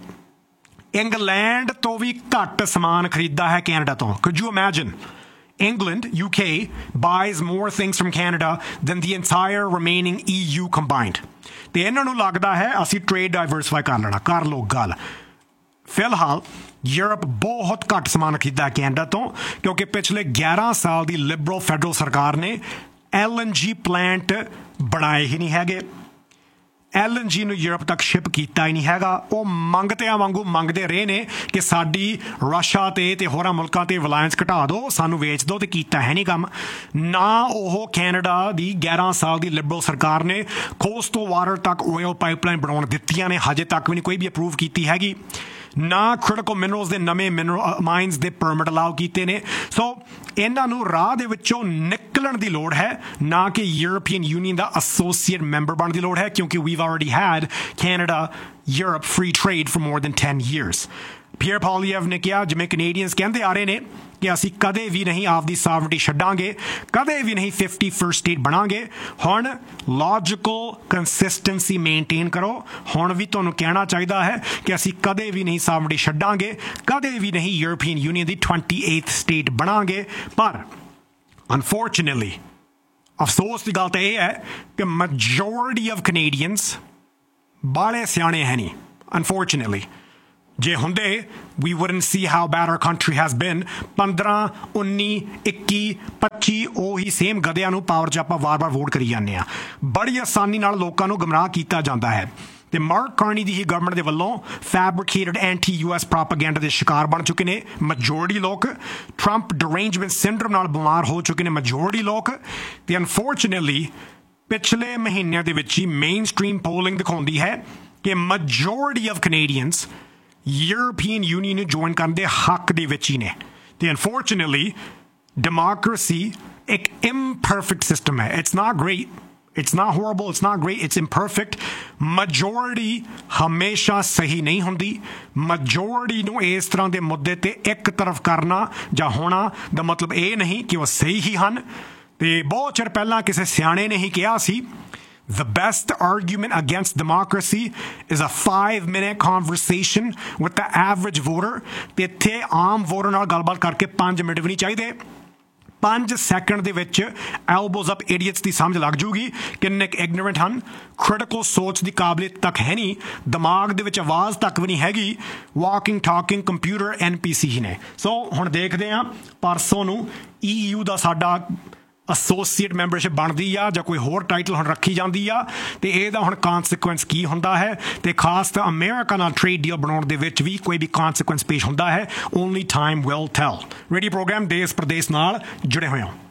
ਇੰਗਲੈਂਡ ਤੋਂ ਵੀ ਘੱਟ ਸਮਾਨ ਖਰੀਦਦਾ ਹੈ ਕੈਨੇਡਾ ਤੋਂ could you imagine England, UK, buys more things from Canada than the entire remaining EU combined. ਤੇ ਇਹਨਾਂ ਨੂੰ ਲੱਗਦਾ ਹੈ ਅਸੀਂ ਟ੍ਰੇਡ ਡਾਇਵਰਸਿਫਾਈ ਕਰ ਲੈਣਾ ਕਰ ਲਓ ਗੱਲ ਫਿਲਹਾਲ ਯੂਰਪ ਬਹੁਤ ਘੱਟ ਸਮਾਨ ਖਰੀਦਦਾ ਕੈਨੇਡਾ ਤੋਂ ਕਿਉਂਕਿ ਪਿਛਲੇ 11 ਸਾਲ ਦੀ ਲਿਬਰਲ ਫੈਡਰਲ ਸਰਕਾਰ ਨੇ LNG ਪਲਾਂਟ ਬਣਾਏ ਹੀ ਨਹੀਂ ਹੈਗੇ LNG ਨੂੰ ਯੂਰਪ ਤੱਕ ਸ਼ਿਪ ਕੀਤਾ ਹੀ ਨਹੀਂ ਹੈਗਾ ਉਹ ਮੰਗਤਿਆਂ ਵਾਂਗੂ ਮੰਗਦੇ ਰਹੇ ਨੇ ਕਿ ਸਾਡੀ ਰਸ਼ੀਆ ਤੇ ਹੋਰਾਂ ਮੁਲਕਾਂ ਤੇ ਰਿਲਾਇੰਸ ਘਟਾ ਦਿਓ ਸਾਨੂੰ ਵੇਚ ਦਿਓ ਤੇ ਕੀਤਾ ਹੈ ਨਹੀਂ ਕੰਮ ਨਾ ਉਹ ਕੈਨੇਡਾ ਦੀ 11 ਸਾਲ ਦੀ ਲਿਬਰਲ ਸਰਕਾਰ ਨੇ ਕੋਸਟਲ ਵਾਟਰ ਤੱਕ ਆਇਲ ਪਾਈਪਲਾਈਨ ਬਣਾਉਣ ਦਿੱਤੀਆਂ ਨੇ ਹਜੇ ਤੱਕ ਵੀ ਨਹੀਂ ਕੋਈ ਵੀ ਅਪਰੂਵ ਕੀਤੀ ਹੈਗੀ ਨਾ ਕ੍ਰਿਟੀਕਲ ਮਿਨਰਲਸ ਦੇ ਨਵੇਂ ਮਾਈਨਸ ਦੇ ਪਰਮਿਟ ਅਲਾਉ ਕੀਤੇ ਨੇ ਸੋ ਇਹਨਾਂ ਨੂੰ ਰਾਹ ਦੇ ਵਿੱਚੋਂ ਨਿਕਲਣ ਦੀ ਲੋੜ ਹੈ ਨਾ ਕਿ ਯੂਰਪੀਅਨ ਯੂਨੀਅਨ ਦਾ ਐਸੋਸੀਏਟ ਮੈਂਬਰ ਬਣਨ ਦੀ ਲੋੜ ਹੈ ਕਿਉਂਕਿ we've already had Canada Europe free trade for more than 10 years peer ਪੋਲੀਐਵ ਨੇ ਕਿਹਾ ਜਿਵੇਂ ਕੈਨੇਡੀਅਨਸ ਕਹਿੰਦੇ ਆ ਰਹੇ ਨੇ ਕਿ ਅਸੀਂ ਕਦੇ ਵੀ ਨਹੀਂ ਆਪਦੀ ਸਾਵਰਨਟੀ ਛੱਡਾਂਗੇ ਕਦੇ ਵੀ ਨਹੀਂ 51st ਸਟੇਟ ਬਣਾਂਗੇ ਹੁਣ ਲੌਜੀਕਲ ਕੰਸਿਸਟੈਂਸੀ ਮੇਨਟੇਨ ਕਰੋ ਹੁਣ ਵੀ ਤੁਹਾਨੂੰ ਕਹਿਣਾ ਚਾਹੀਦਾ ਹੈ ਕਿ ਅਸੀਂ ਕਦੇ ਵੀ ਨਹੀਂ ਸਾਵਰਨਟੀ ਛੱਡਾਂਗੇ ਕਦੇ ਵੀ ਨਹੀਂ ਯੂਰਪੀਅਨ ਯੂਨੀਅਨ ਦੀ 28th ਸਟੇਟ ਬਣਾਂਗੇ ਪਰ ਅਨਫੋਰਚੂਨੇਟਲੀ ਅਫਸੋਸ ਦੀ ਗੱਲ ਤਾਂ ਇਹ ਹੈ ਕਿ ਮੈਜੋਰਿਟੀ ਆਫ ਕੈਨੇਡੀਅਨਸ ਬਾਲੇ ਸਿਆਣੇ ਹੈ ਨਹੀਂ ਅਨਫੋਰਚੂਨੇਟਲੀ ਜੇ ਹੁੰਦੇ we wouldn't see how bad our country has been 15 19 21 25 ਉਹੀ ਸੇਮ ਗਧਿਆਂ ਨੂੰ ਪਾਵਰ 'ਚ ਆਪਾਂ ਵਾਰ-ਵਾਰ ਵੋਟ ਕਰੀ ਜਾਂਦੇ ਆ ਬੜੀ ਆਸਾਨੀ ਨਾਲ ਲੋਕਾਂ ਨੂੰ ਗੁੰਮਰਾਹ ਕੀਤਾ ਜਾਂਦਾ ਹੈ ਤੇ ਮਾਰਕ ਕਾਰਨੀ ਦੀ ਹੀ ਗਵਰਨਮੈਂਟ ਦੇ ਵੱਲੋਂ ਫੈਬਰਿਕੇਟਡ ਐਂਟੀ US ਪ੍ਰੋਪੇਗੈਂਡਾ ਦੇ ਸ਼ਿਕਾਰ ਬਣ ਚੁੱਕੇ ਨੇ ਮੈਜੋਰਿਟੀ ਲੋਕ ਟਰੰਪ ਡਿਰੇਂਜਮੈਂਟ ਸਿੰਡਰਮ ਨਾਲ ਬਿਮਾਰ ਹੋ ਚੁੱਕੇ ਨੇ ਮੈਜੋਰਿਟੀ ਲੋਕ ਤੇ ਅਨਫੋਰਚੂਨੇਟਲੀ ਪਿਛਲੇ ਮਹੀਨਿਆਂ ਦੇ ਵਿੱਚ ਹੀ ਮੇਨ ਸਟ੍ਰੀਮ ਪੋਲਿੰਗ ਦਿਖਾਉਂਦੀ ਹੈ ਕਿ majority of Canadians European union ਨੂੰ ਜੁਆਇਨ ਕਰਨ ਦੇ ਹੱਕ ਦੇ ਵਿੱਚ ਹੀ ਨੇ ਤੇ ਅਨਫੋਰਚੂਨੇਟਲੀ ਡੈਮੋਕ੍ਰੇਸੀ ਇੱਕ imperfect ਸਿਸਟਮ ਹੈ it's not great it's not horrible it's not great it's imperfect majority ਹਮੇਸ਼ਾ ਸਹੀ ਨਹੀਂ ਹੁੰਦੀ majority ਨੂੰ ਇਸ ਤਰ੍ਹਾਂ ਦੇ ਮੁੱਦੇ ਤੇ ਇੱਕ ਤਰਫ ਕਰਨਾ ਜਾਂ ਹੋਣਾ ਦਾ ਮਤਲਬ ਇਹ ਨਹੀਂ ਕਿ ਉਹ ਸਹੀ ਹੀ ਹਨ ਤੇ ਬਹੁਤ ਚਿਰ ਪਹਿਲਾਂ ਕਿਸੇ ਸਿਆਣੇ ਨੇ ਹੀ ਕਿਹਾ ਸੀ The best argument against democracy is a 5-minute conversation with the average voter. ਤੇ ਇੱਥੇ ਆਮ ਵੋਟਰ ਨਾਲ ਗੱਲਬਾਤ ਕਰਕੇ 5 ਮਿੰਟ ਵੀ ਨਹੀਂ ਚਾਹੀਦੇ 5 ਸੈਕਿੰਡ ਦੇ ਵਿੱਚ elbows up idiots ਦੀ ਸਮਝ ਲੱਗ ਜੂਗੀ ਕਿੰਨੇ ignorant ਹਨ critical ਸੋਚ ਦੀ ਕਾਬਲੀਅਤ ਤੱਕ ਹੈ ਨਹੀਂ ਦਿਮਾਗ ਦੇ ਵਿੱਚ ਆਵਾਜ਼ ਤੱਕ ਵੀ ਨਹੀਂ ਹੈਗੀ walking talking computer NPC ਹੀ ਨੇ ਸੋ ਹੁਣ ਦੇਖਦੇ ਹਾਂ ਪਰਸੋਂ ਨੂੰ EU ਦਾ ਸਾਡਾ ਐਸੋਸੀਏਟ ਮੈਂਬਰਸ਼ਿਪ ਬਣਦੀ ਆ ਜਾਂ ਕੋਈ ਹੋਰ ਟਾਈਟਲ ਹੁਣ ਰੱਖੀ ਜਾਂਦੀ ਆ ਤੇ ਇਹਦਾ ਹੁਣ ਕੌਨਸੀਕੁਐਂਸ ਕੀ ਹੁੰਦਾ ਹੈ ਤੇ ਖਾਸ ਤਾਂ ਅਮਰੀਕਾ ਨਾਲ ਟ੍ਰੇਡ ਡੀਲ ਬਣਾਉਣ ਦੇ ਵਿੱਚ ਵੀ ਕੋਈ ਵੀ ਕੌਨਸੀਕੁਐਂਸ ਪੇਸ਼ ਹੁੰਦਾ ਹੈ only time will tell. Radio programme ਦੇਸ਼ ਪ੍ਰਦੇਸ਼ ਨਾਲ ਜੁੜੇ ਹੋਏ ਹੋ।